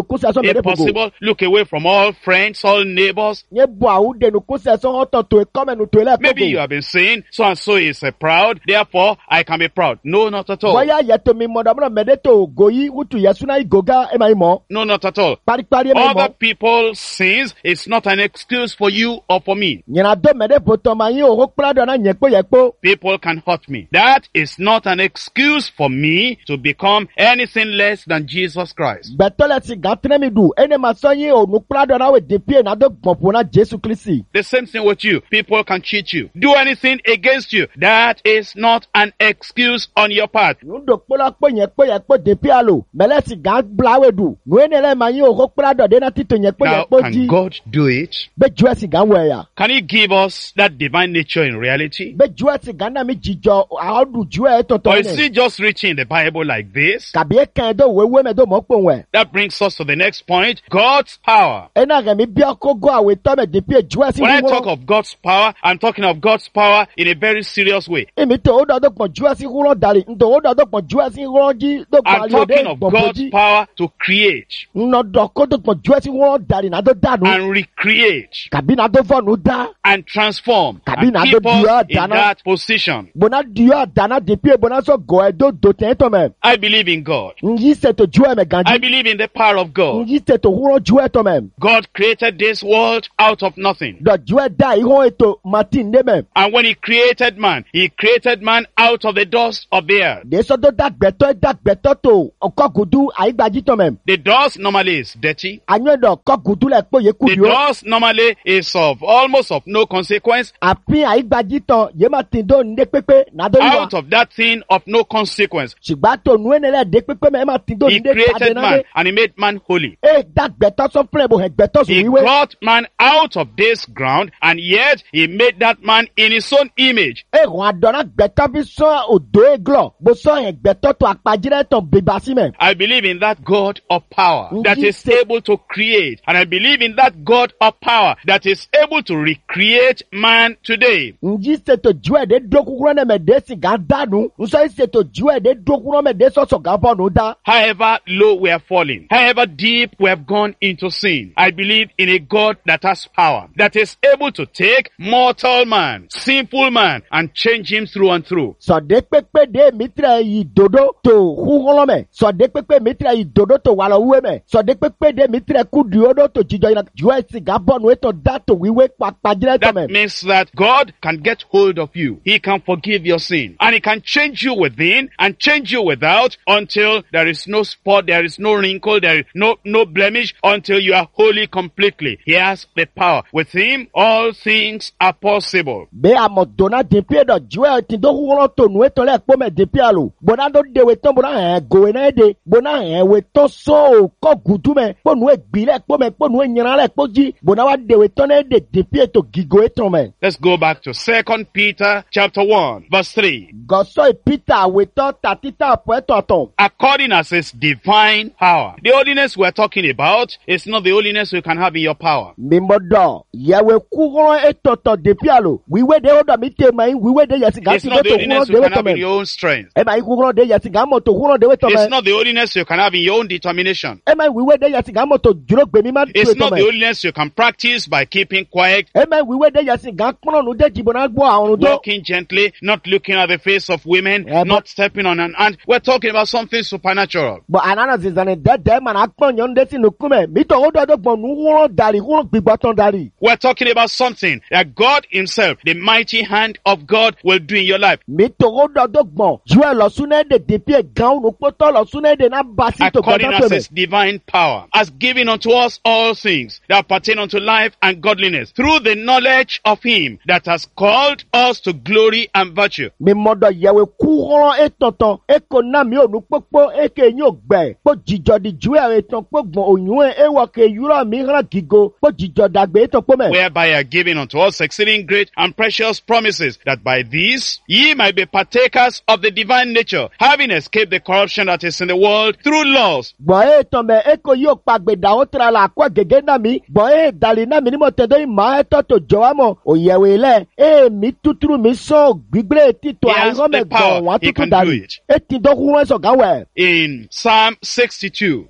kuse so mede If pogo. possible, look away from all friends, all neighbors. Nye bo awu de no kuse so hoto to e come no to ele Maybe you pogo. have been saying, so and so is uh, proud, therefore I can be proud. No, not at all. Boya ye to mi mo da mo mede to goyi utu yesu na igoga e mai mo. No, not at all. Pari pari e mai Other mo. people's sins is not an excuse for you or for me. Nyina do mede poto ma yin o ho kpra do na nyepo yepo. People can hurt me. That is not an excuse for me to become anything less than Jesus Christ. Beto le si gatre mi du ene ma so yin o nu kpra do na we depie na do gbonpo na Jesu Kristi. The same thing with you. People can cheat you, do anything against you. That is not an excuse on your part. Nu do kpola po yen po ye po depie alo. Mele si ga blawe du. Nu ene le ma yin o ho kpra do de na tito yen po ye Now, po can ji. God do it? Be ju esi ga we ya. Can He give us that divine nature in reality? Be ju esi ga na mi jijo a du ju e to to Or is ne. it just reaching in the Bible like this? Kabi e kan do we we me do mo po we. That brings us to the next point. God's power. Ena ga mi bia ko go awe to me depie ju esi When I hu. talk of God's power, I'm talking of God's power in a very serious way. Emi to o do do pon ju esi hu dari. Ndo o do do pon ju esi hu ji do I'm gbali o de talking of gbonpo God's ji. power to create No do ko do pon ju esi hu dari na do danu. and recreate Kabi na do fonu da. and transform and Kabina keep do us dua in dana. that position. Bona dio dana depie bona so go e do do ten to me. I believe in God. Nji se to ju e me I ganji. believe in the power of God. Nji se to hu ju e to me. God created this world out of nothing. Do ju e da i hu e to Martin de me. And when He created man, He created man out of the dust of the earth. De so do da gbeto e da gbeto to okogudu ai gbaji to me. The dust normally is dirty. Anyo do okogudu le po ye The kudio. dust normally is of almost of no consequence. Apin ai gbaji to ye Martin do nde pepe na do wa. Out of that thing of no consequence, Shigba to nu ene le de pepe me Martin do He nde created tade na man de. and He made man holy. E da gbeto so fun e bo he gbeto so He wiwe. got man out of this ground, and yet He made that man in His own image. E ron adona gbeto bi so odo e glo. Bo so he gbeto to apajire to bebasi me. I believe in that God of power that Indeed, is sir. able to create, and I believe in that God of power that is able to recreate man today. Nji se to ju e de dokukuro ne me de si ga danu. Nso i se to ju e de dokukuro me de so so ga bonu da. However low we are falling, however deep we have gone into sin, I believe in a God that has power, that is able to take mortal man, sinful man, and change him through and through. So de pepe de mitra yi dodo to huholo me. So de pepe mitra yi dodo to wala uwe me. So de pepe de mitra kudiodo to jijo ina ju e si ga bonu e to da to wiwe pa pajire to That me. means that God can get hold of you. He can forgive your sin. And He can change you within and change you without until there is no spot, there is no wrinkle, there is no, no blemish, until you are holy completely. He has the power. With Him, all things are possible. Be amodona depie do ju e ti do huholo to nu e to le po me depie alo. Bona do de we ton bona e go e na de. Bona e we to so ko gudu me. Po nu e gbi le po me po nu e nyana le po ji. Bona wa de we ton e de depie to gigo e ton me. Let's go back to Second Peter chapter one, verse three. Goso e Peter we to tatita po e to ton. According as His divine power. The holiness we're talking about is not the holiness you can have in your power. Mimodo, yewe kuholo e to to depie alo. Wiwe de odo mi te mai wiwe de yesi ga It's ti not do the to huholo holiness de you we can to have in me. your own strength. E mai kuholo de yesi ga mo to huholo de we to It's me. not the holiness you can have in your own determination. E mai wiwe de yesi ga mo to juro gbe mi ma tu It's e to not the me. holiness you can practice by keeping quiet, E mai wiwe de yesi ga pono nu de jibo na gbo arun do. walking gently, not looking at the face of women, Yeah, but- not stepping on an ant. We're talking about something supernatural. But anana zizane de de man akpon yon de si nu kume. Mi to odo do gbon nu huholo dari huholo gbigbo ton dari. We're talking about something that God Himself, the mighty hand of God, will do in your life. Mi to odo do gbon. Ju e lo sune de depie gan nu poto lo sune de na basi to According gbon to as me. His divine power has given unto us all things that pertain unto life and godliness through the knowledge of Him that has called us to glory and virtue. Mi modo yewe kuholo e tonton. E ko na mi onu popo e ke yin ogbe. Po jijo di ju e ton po gbon oyun e e wo ke yuro mi ran gigo. Po jijo dagbe e ton po me. Whereby are given unto us exceeding great and precious promises, that by these ye might be partakers of the divine nature, having escaped the corruption that is in the world through laws. Gbọ̀n e tán mẹ́ e kò yóò pa gbèdà ó tẹ̀ra la kọ́ gègé náà mi. Gbọ̀n e dàlí náà mi ní mo tẹ̀dọ́ ìmọ̀ ẹ tọ́ tó jọ wá mọ̀. Òyẹ̀wò ilẹ̀ e mi tútúrú mi sọ gbígbé títọ́ He has àìrán the mẹ́ power. gbọ̀n wá He tútú can do dàlí. it. E ti dọ́kun wọn sọ̀gá wẹ̀. In Psalm sixty-two, verse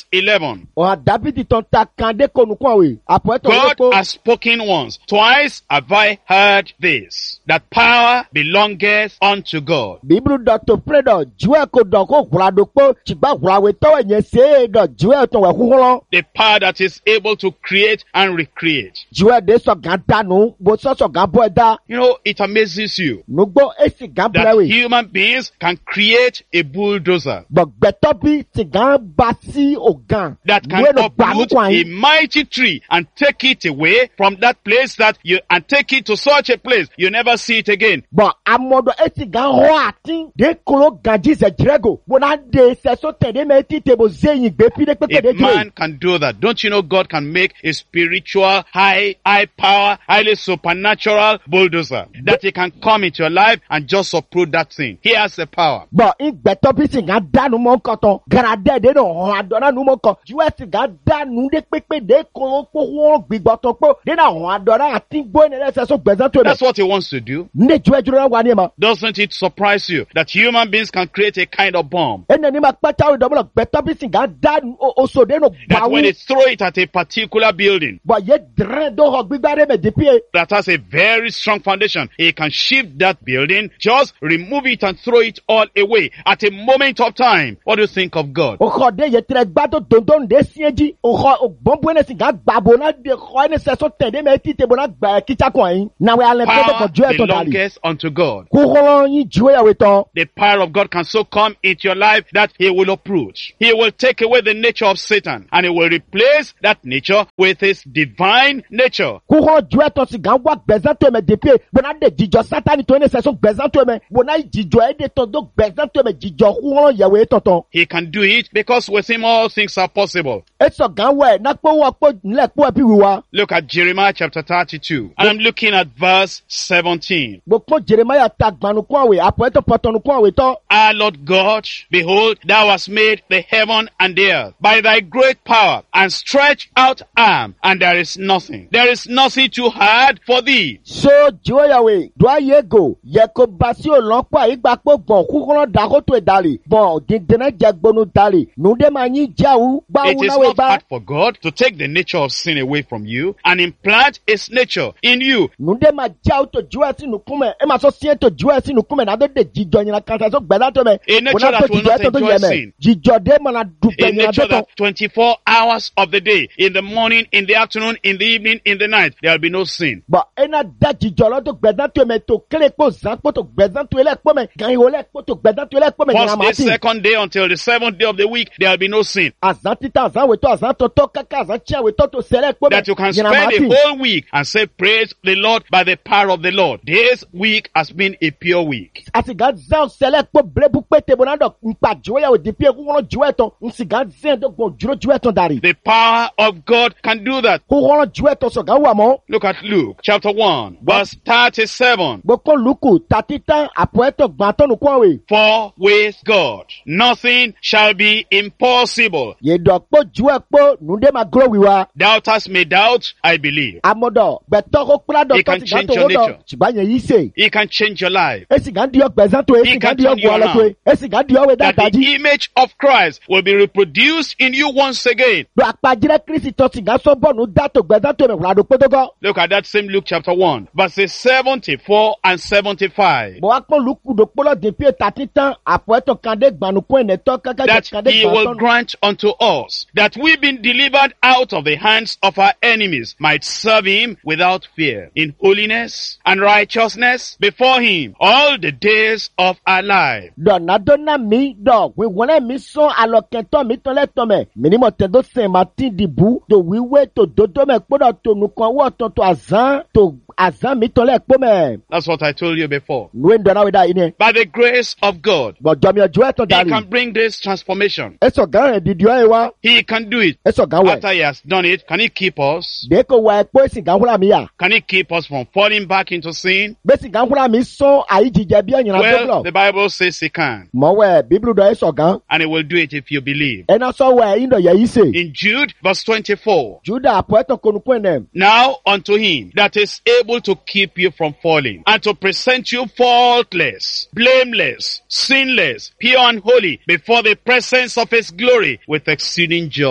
verse eleven. ọ̀hà dábìdì tán ta kàndé konukun àwẹ̀ àpọ̀ẹ́tọ̀ God olóko. has spoken once. Twice have I heard this, that power belongeth unto God. bíbélù dọ̀tò pírẹ́dọ̀ juwẹ́ kò dọ̀ kó wùràdókò tìgbà wùràwẹ̀ tọ́wọ̀ yẹn ṣe é dọ̀ juwẹ́ tán wẹ̀ kúkúrọ́. The power that is able to create and recreate. juwẹ́ de sọ̀gán dànù bó sọ̀sọ̀gán bọ̀ ẹ̀ dá. You know, it amazes you nugbó èsì gán that bẹ̀rẹ̀ wẹ̀. human beings can create a bulldozer gbọ̀gbẹ́tọ́ bí tìgán bá sí ògàn. that can Nuwe no gbànú uproot kwan a yín. mighty tree and take it away from that place that you, and take it to such a place you never see it again. bɔn amɔdɔ esi gan hɔ ati de kolo ganji sɛ jirego bona de sɛso tɛde mɛ ti tebo zeyin gbepi de kpekpe de A man to can do that. Don't you know God can make a spiritual, high, high power, highly supernatural bulldozer that he can come into your life and just uproot that thing. He has the power. bɔn igbɛtɔ bi si gan danu mɔ nkɔtɔ garadɛ de no hɔn adɔna nu mɔ kɔ juwɛ si gan danu de kpekpe de kolo kpɔwɔ gbigbɔtɔ kpɔ de na hɔn adɔna ati gbɔ ne lɛ sɛso gbɛzɛn to That's mɛ what he wants to do. ne juwɛ juro na wani ma Doesn't it surprise you that human beings can create a kind of bomb ene ni ma kpɛta o dɔbɔ gbɛtɔ bi si gan danu oso de no that when they gbawu throw it at a particular building bɔn ye dɛrɛ do hɔ gbigba de mɛ depi ye. that has a very strong foundation, he can shift that building, just remove it and throw it all away at a moment of time. What do you think of God? Oxɔ de yetere gbado dondon de siedzi. Oxɔ ogbɔnbɔ ne si ga gbabo na de xɔ ne sɛso tɛ de me ti te bo na gbɛ kitsa kɔn yi. Na we alɛ pe de Power kɔ juɛ tɔ dali. belongeth unto God. Kuxɔlɔ yi juɛ yawe tɔ. The power of God can so come into your life that he will uproot. He will take away the nature of Satan and he will replace that nature with his divine nature. Kuxɔlɔ juɛ tɔ si gan wa gbɛzɛn to mɛ depuis bona de dzidzɔ satani to ne sɛso gbɛzɛn to mɛ bona yi dzidzɔ ye de tɔ do gbɛzɛn to mɛ dzidzɔ kuxɔlɔ yawe tɔtɔ. He can do it because with him all things are possible. Esɔ gan wɛ na kpɔ wɔ kpɔ nlɛ kpɔ ɛpi wi wa. Look at Jeremiah chapter thirty-two. And I'm looking at verse seventeen. Gbogbo Jeremaya ta gbanukun awe apɔ ɛtɔ pɔtɔnukun awe tɔ. Ah, Lord God, behold, thou hast made the heaven and the earth by thy great power and stretched out arm, and there is nothing. There is nothing too hard for thee. So jiwo yawe do aye go ye ko basi o lọpọ ayigba pọ gbọn kúkúrọ dakoto ìdálẹ bọn dindinna jẹgbonu dálẹ nude ma yin jawu It gbawu is náwó not bá hard for God to take the nature of sin away from you and implant his nature in you. nude ma jawu to jiwo ẹsi nukumẹ ẹ ma sọ siẹ to jiwo ẹsi nukumẹ na do de jijọ nyina kansa so gbẹdá to mẹ A nature bona that to will jijọ not ẹtọ to enjoy yẹ mẹ sin. jijọ de mana dùgbẹ A nyina nature tó tọ that twenty-four hours of the day, in the morning, in the afternoon, in the evening, in the night, there will be no sin. bɔn ena da jijɔ lɔ to gbẹdá to mẹ to kele kpɔ zan kpɔ to gbẹdá to yẹlẹ kpɔ mẹ gan iwo lẹ kpɔ to gbẹdá to yẹlẹ kpɔ mẹ nyina First ma day, ti second day, until the seventh day of the week, there will be no sin. azan tita azan wetɔ azan tɔtɔ kaka azan tiɲɛ wetɔ to sɛlɛ kpɔ mɛ That you can nyina ma spend ti. a whole week and say, praise the Lord by the power of the Lord. This week has been a pure week. asiga zan sɛlɛ kpɔ blebu kpete bona dɔ nkpa jiwo yawo dipi kukɔlɔ jiwo ɛtɔ nsiga zan do gbɔn juro jiwo ɛtɔ dari The power of God can do that. kukɔlɔ jiwo ɛtɔ sɔga wa mɔ Look at Luke chapter one, verse thirty-seven. gbɔkɔ luku tatitan apɔ ɛtɔ gbãtɔ nukɔwe For with God nothing shall be impossible. yedɔ kpɔ jiwo ɛkpɔ nude ma gro wiwa Doubters may doubt, I believe. amɔdɔ gbɛtɔ ko kpla dɔ He can tɔsiga change to your wo dɔ nature. siba nye yi se He can change your life. esiga diɔ gbɛzan to He esiga can diɔ turn you gualɛ to around. esiga diɔ we That dadaji the image of Christ will be reproduced in you once again. do akpadzirɛ kristi tɔ siga sɔbɔ nu da to gbɛzan to mɛ wula do kpotokɔ. Look at that same Luke chapter one, verses seventy-four and seventy-five. bɔn akpɔ luku do kpɔlɔ depuis tati tan apɔ ɛtɔ kan de gbanukun ɛnɛtɔ kaka That jɛ kan de he will gbanutɔ grant unto us, that we being delivered out of the hands of our enemies might serve him without fear, in holiness and righteousness before him all the days of our life. dɔnadɔna mi dɔ wiwɔlɛ mi sɔn alɔkɛtɔ mi tɔlɛ tɔmɛ minimɔ tɛ do sɛn ma ti dibu to wiwe to dodo mɛ kpɔdɔ to nukɔn wɔ tɔ to azan to azan mi tɔlɛ kpɔmɛ That's what I told you before. nue dɔnna weda yi ne By the grace of God, bɔn jɔnmiɛ juɛ tɔ he can dari bring this transformation. esɔ gan yɛ didiɔ ye wa He can do it. esɔ gan wɛ After he has done it, can he keep us? de ko wa ekpo esi gan wula mi ya Can he keep us from falling back into sin? besi gan wula mi sɔn ayi jijɛ bi ɛnyina Well, dɔblɔ the Bible says he can, mɔwɛ bibulu dɔ esɔ gan and he will do it if you believe. ɛna sɔ wɛ yin dɔ yɛ yi se. In Jude, verse twenty-four, Juda apɔɛtɔ konukun nɛ. now unto him that is able to keep you from falling, and to present you faultless, blameless, sinless, pure and holy before the presence of his glory with exceeding joy.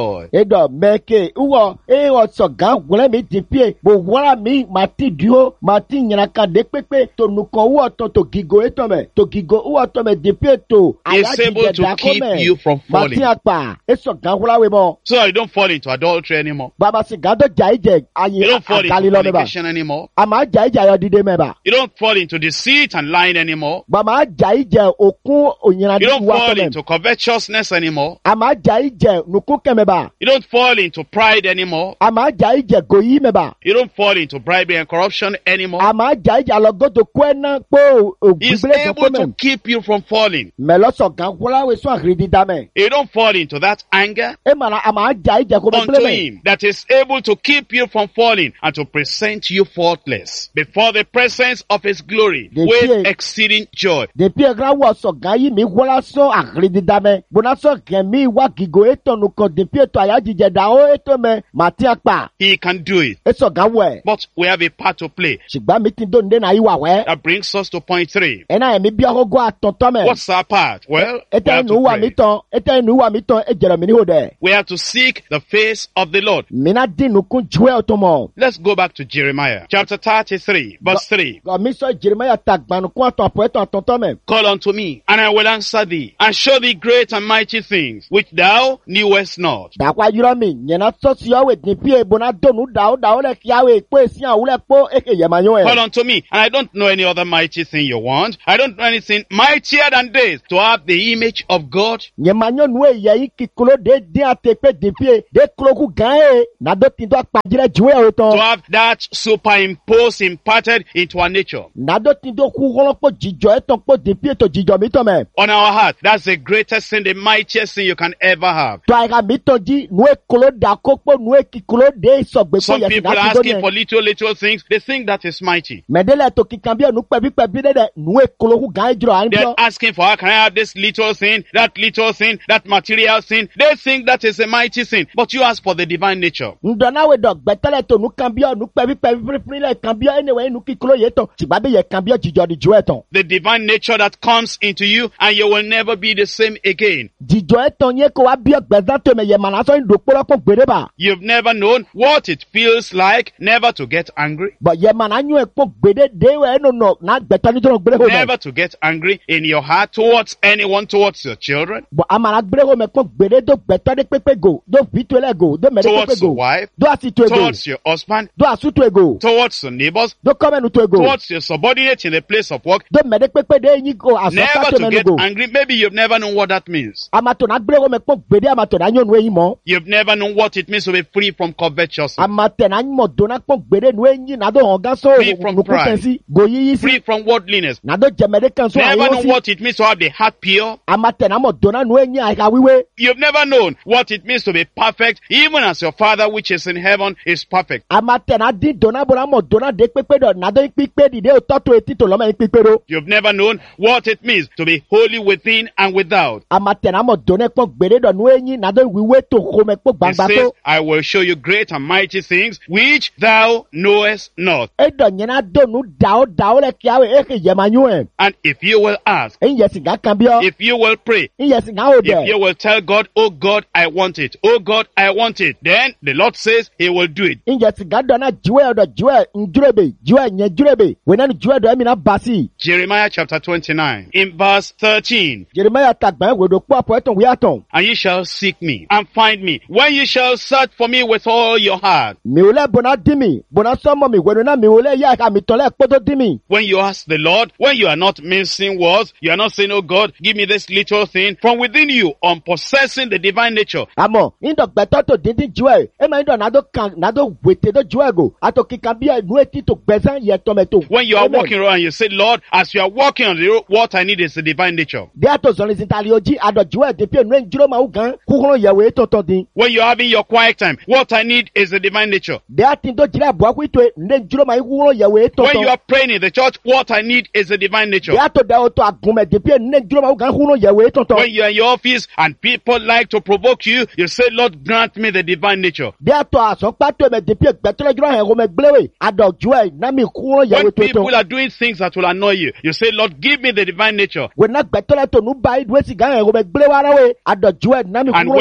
joy. Edo meke uwo e o soga wole mi dipie bo wala mi mati dio mati nyaka de pepe to nuko wo to to gigo eto me to gigo wo to me dipie to Is able to keep you from falling. mati apa e soga wala we mo So that you don't fall into adultery anymore. baba se gado jaije You ayi don't fall into agali lo me ba fornication anymore. ama jaije yo dide me ba You don't fall into deceit and lying anymore. baba jaije okun onyana You di don't wa fall to me into covetousness anymore. ama jaije nuku keme ba You don't fall into pride anymore. ama jaije goyi me ba You don't fall into bribery and corruption anymore. ama jaije alogodo kwena po He's ogbele able to to me keep you from falling. melo soga wala we so agridi dame You don't fall into that anger e mana ama jaije ko be unto me him that is able to keep you from falling and to present you faultless before the presence of his glory The with fear- exceeding joy. depuis gra wo soga yi mi wala so agridi dame bona so gemi wa gigo eto nu ko depuis to aya jije da o eto me mati apa He can do it. e soga we But we have a part to play. sigba mi tin do nde na yi wa we That brings us to point three. e na mi bi ogo atonto me What's our part? Well, we eta have nu to wa mi pray. ton eta nu wa mi ton e jero mi ni ho de We have to seek the face of the Lord. mi na din nu kun juwe otomo Let's go back to Jeremiah chapter thirty-three, verse three. go mi so jeremiah tagbanu kun aton apo eto atonto me Call unto me, and I will answer thee, and show thee great and mighty things, which thou knewest not. da kwa yiro mi nyena so si o we din pie bona do nu da o da o le kiawe pe si an wule po e ke yemanyo Call e unto me, and I don't know any other mighty thing you want. I don't know anything mightier than this, to have the image of God. yemanyo nu e ye ikikulo de din ate pe din pie de kloku gan e na do tin do apajire juwe o To ton have that superimposed, imparted into our nature. na do tin do ku holo po jijo e ton po din pie to jijo mi ton me On our heart, that's the greatest thing, the mightiest thing you can ever have. to aga mi ton ji nu e kolo da ko po nu e kikulo de so gbe po Some ye people na are ti do asking ni for little, little things. They think that is mighty. medele to kikan bi nu pe bi pe bi de de nu e kolo ku gan jiro an They're pio asking for, how can I have this little thing, that little thing, that material thing? They think that is a mighty thing. But you ask for the divine nature. ndona we do gbetele to nu kan bi nu pe bi pe bi fri le kan bi anyway nu kikulo ye ton ti ba be ye kan bi jijo di juwe ton The divine nature that comes into you, and you will never be the same again. jijo e ton ye ko wa bi gbezan to me ye mana so ndo poro po gbere ba You've never known what it feels like never to get angry, but ye mana nyu e po gbede de we no no na gbeto ni to gbere ho me never to get angry in your heart towards anyone, towards your children, but amara gbere ho me po gbede do gbeto de pepe go do fitu ele go do mere pepe towards your go wife, do asitu ego towards your husband, do asutu ego towards your neighbors, do come nu to ego towards your subordinate in the place of work. do mere pepe de yin go aso Never ka to to me get go angry. Maybe you've never known what that means. amato na gbere ho me po gbede amato na nyu nu eyin mo You've never known what it means to be free from covetousness, amate na mo do na po gbede nu eyin na do honga so Free from nu ku pride. sensi go yi free si from worldliness. na do jemere kan so Never ayo known si what it means to have the heart pure. amate na mo do na nu eyin aka wiwe You've never known what it means to be perfect, even as your Father which is in heaven is perfect. amate na di do na bo na mo do na de pepe do na do pipe di de o to to eti to lo me pipe ro You've never known what it means to be holy within and without. amate na mo do na po gbede do nu eyin na do wiwe to ko me po He gbangba says, to I will show you great and mighty things which thou knowest not. e do nyina do nu da o da o le kiawe e ke ye manyu e And if you will ask, en yes ga kan bi o if you will pray, en yes ga o if be you will tell God, oh God, I want it, oh God, I want it, then the Lord says he will do it. en yes ga do na juwe do juwe njurebe juwe nye jurebe we na juwe do emi na basi Jeremiah chapter twenty-nine, in verse thirteen. jeremiah tagba we do po apo eton we aton And ye shall seek me and find me when ye shall search for me with all your heart. mi ole bona dimi bona somo mi we na mi ole ya ka mi tole podo dimi When you ask the Lord, when you are not mincing words, you are not saying, oh God, give me this little thing from within you on possessing the divine nature. amo indo gbeto to dindin juwe e ma indo na do kan na do wete do juwe go ato kika bi nu eti to gbezan ye to me to When you are Amen. walking around, you say, Lord, as you are walking on the road, what I need is the divine nature. de ato zoni zintali oji ado juwe de pe nu njuro ma ugan kuhoro ye we to to din When you're having your quiet time, what I need is the divine nature. de atin do jira bo aku to nde njuro ma kuhoro ye we to When you to are praying in the church, what I need is the divine nature. de ato de auto agume de pe nde njuro ma ugan kuhoro ye we to to When you're in your office and people like to provoke you, you say, Lord, grant me the divine nature. de ato aso pa to me de pe gbeto le juro he go me glewe ado juwe na mi kuhoro ye When we to to people are doing things that will annoy you, you say, Lord, give me the divine nature. we na gbeto le to nu ba idwe si gan he go me glewe ara we ado juwe na mi And kuhoro when ye we to people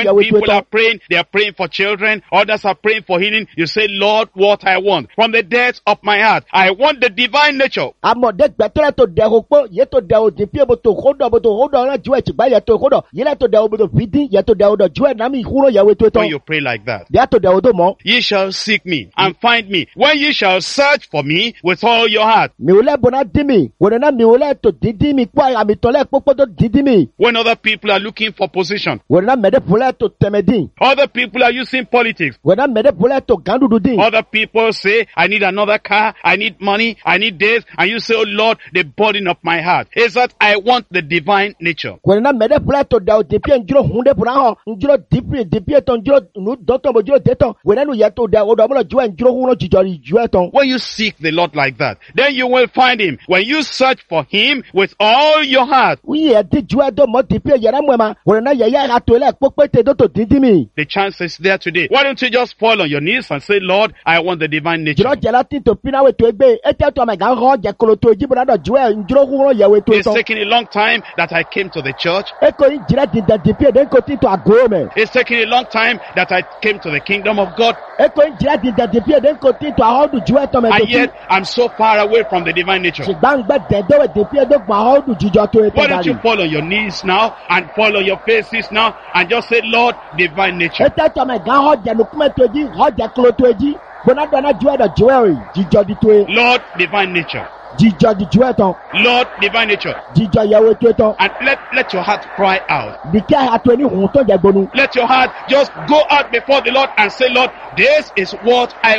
People are praying, they are praying for children, others are praying for healing. You say, Lord, what I want from the depths of my heart, I want the divine nature. Amọ̀dé gbẹ̀tọ́lẹ̀ tó dẹ̀ o pé yẹ tó dẹ̀ o dín pé bó tó kódọ̀ bó tó kódọ̀ ọ̀rẹ́ ju ẹ̀tìgbà yẹ tó kódọ̀ yẹlẹ̀ tó dẹ̀ o bó tó fi dín yẹ tó dẹ̀ o dọ̀ ju ẹ̀ nàmi ìkúrò yẹwé tó tán. When you pray like that, bí a tó dẹ̀ o tó mọ̀. ye shall seek me and find me when ye shall search for me with all your heart. Mi ò lẹ́ bọ̀nà dín mi, wòlé náà mi ò lẹ́ tó dín dín mi kó àmì tọ́lẹ̀ pópó tó dín dín mi. When other people are looking for position, Wòlé náà mẹ̀dẹ́ pọ̀lẹ́ tó tẹ̀mẹ̀ dín. other people are using politics, Wòlé náà mẹ̀dẹ́ pọ̀lẹ́ tó gàdúdú dín. other people say, I need another car, I need money, I need this, and you say, oh Lord, the burden of my heart is that I want the divine nature. Wòlé náà mẹ̀dẹ́ pọ̀lẹ́ tó dẹ̀ o dín pé njúlò hunde bùrọ̀ hàn njúlò dín pé dín pé tán njúlò nù dọ́tọ̀ bò njúlò dé tán. Wòlé náà yẹ tó dẹ̀ o dọ̀ ọmọlọ ju ẹ̀ njúlò hunro jìjọ rí ju ẹ̀ tán. When you seek the Lord like that, then you will find him. When you search for him with all your heart, Wíyẹ̀ ẹ̀ dín ju ẹ̀ dọ̀ mọ́ dín pé yẹrẹ mọ́ ẹ̀ ma. Wòlé náà yẹ yẹ ẹ̀ tó lẹ̀ pópé tẹ dọ́tọ̀ dín dín mi. the chance is there today. Why don't you just fall on your knees and say, Lord, I want the divine nature. Jùlọ jẹ́la tí tó pinna wẹ̀ tó ẹgbẹ́ ẹ̀ tẹ́ tó àmì gàn hàn jẹ́ kolo tó jí bùrọ̀ dọ̀ ju ẹ̀ njúlò hunro yẹwé tó It's tán. taking a long time that I came to the church. Ẹ kò yín jìrẹ́ dín dẹ̀ dín pé dẹ́ kò tí tó àgọ́ mẹ́. It's taking a long time that I came to the kingdom of God. Ẹ kò yín jìrẹ́ dín dẹ̀ dín pé dẹ́ kò tí tó àhọ́dù ju ẹ̀ tán mẹ́ tó And tí. yet, I'm so far away from the divine nature. Ṣùgbọ́n gbẹ dẹ̀dọ̀ wẹ̀ dín pé dẹ́ gbọ́n àhọ́dù jíjọ tó ẹ̀ Why tán don't you dàrí. fall on your knees now and fall on your faces now and just say, Lord, divine Ẹ nature. tẹ́ tó àmì gàn hàn jẹ́ nukumẹ́ tó jí hàn jẹ́ kolo tó jí. Gbọ́nà dọ̀nà ju ẹ̀ dọ̀ ju ẹ̀ rì jíjọ di tó ẹ̀. Lord, divine nature. Jíjọ di ju ẹ̀ tán. Lord, divine nature. Jíjọ yẹwé tó tán. And let, let your heart cry out. Bìkẹ́ àtọ̀ ẹni hùn tó jẹ gbonu. Let your heart just go out before the Lord and say, Lord, this is what I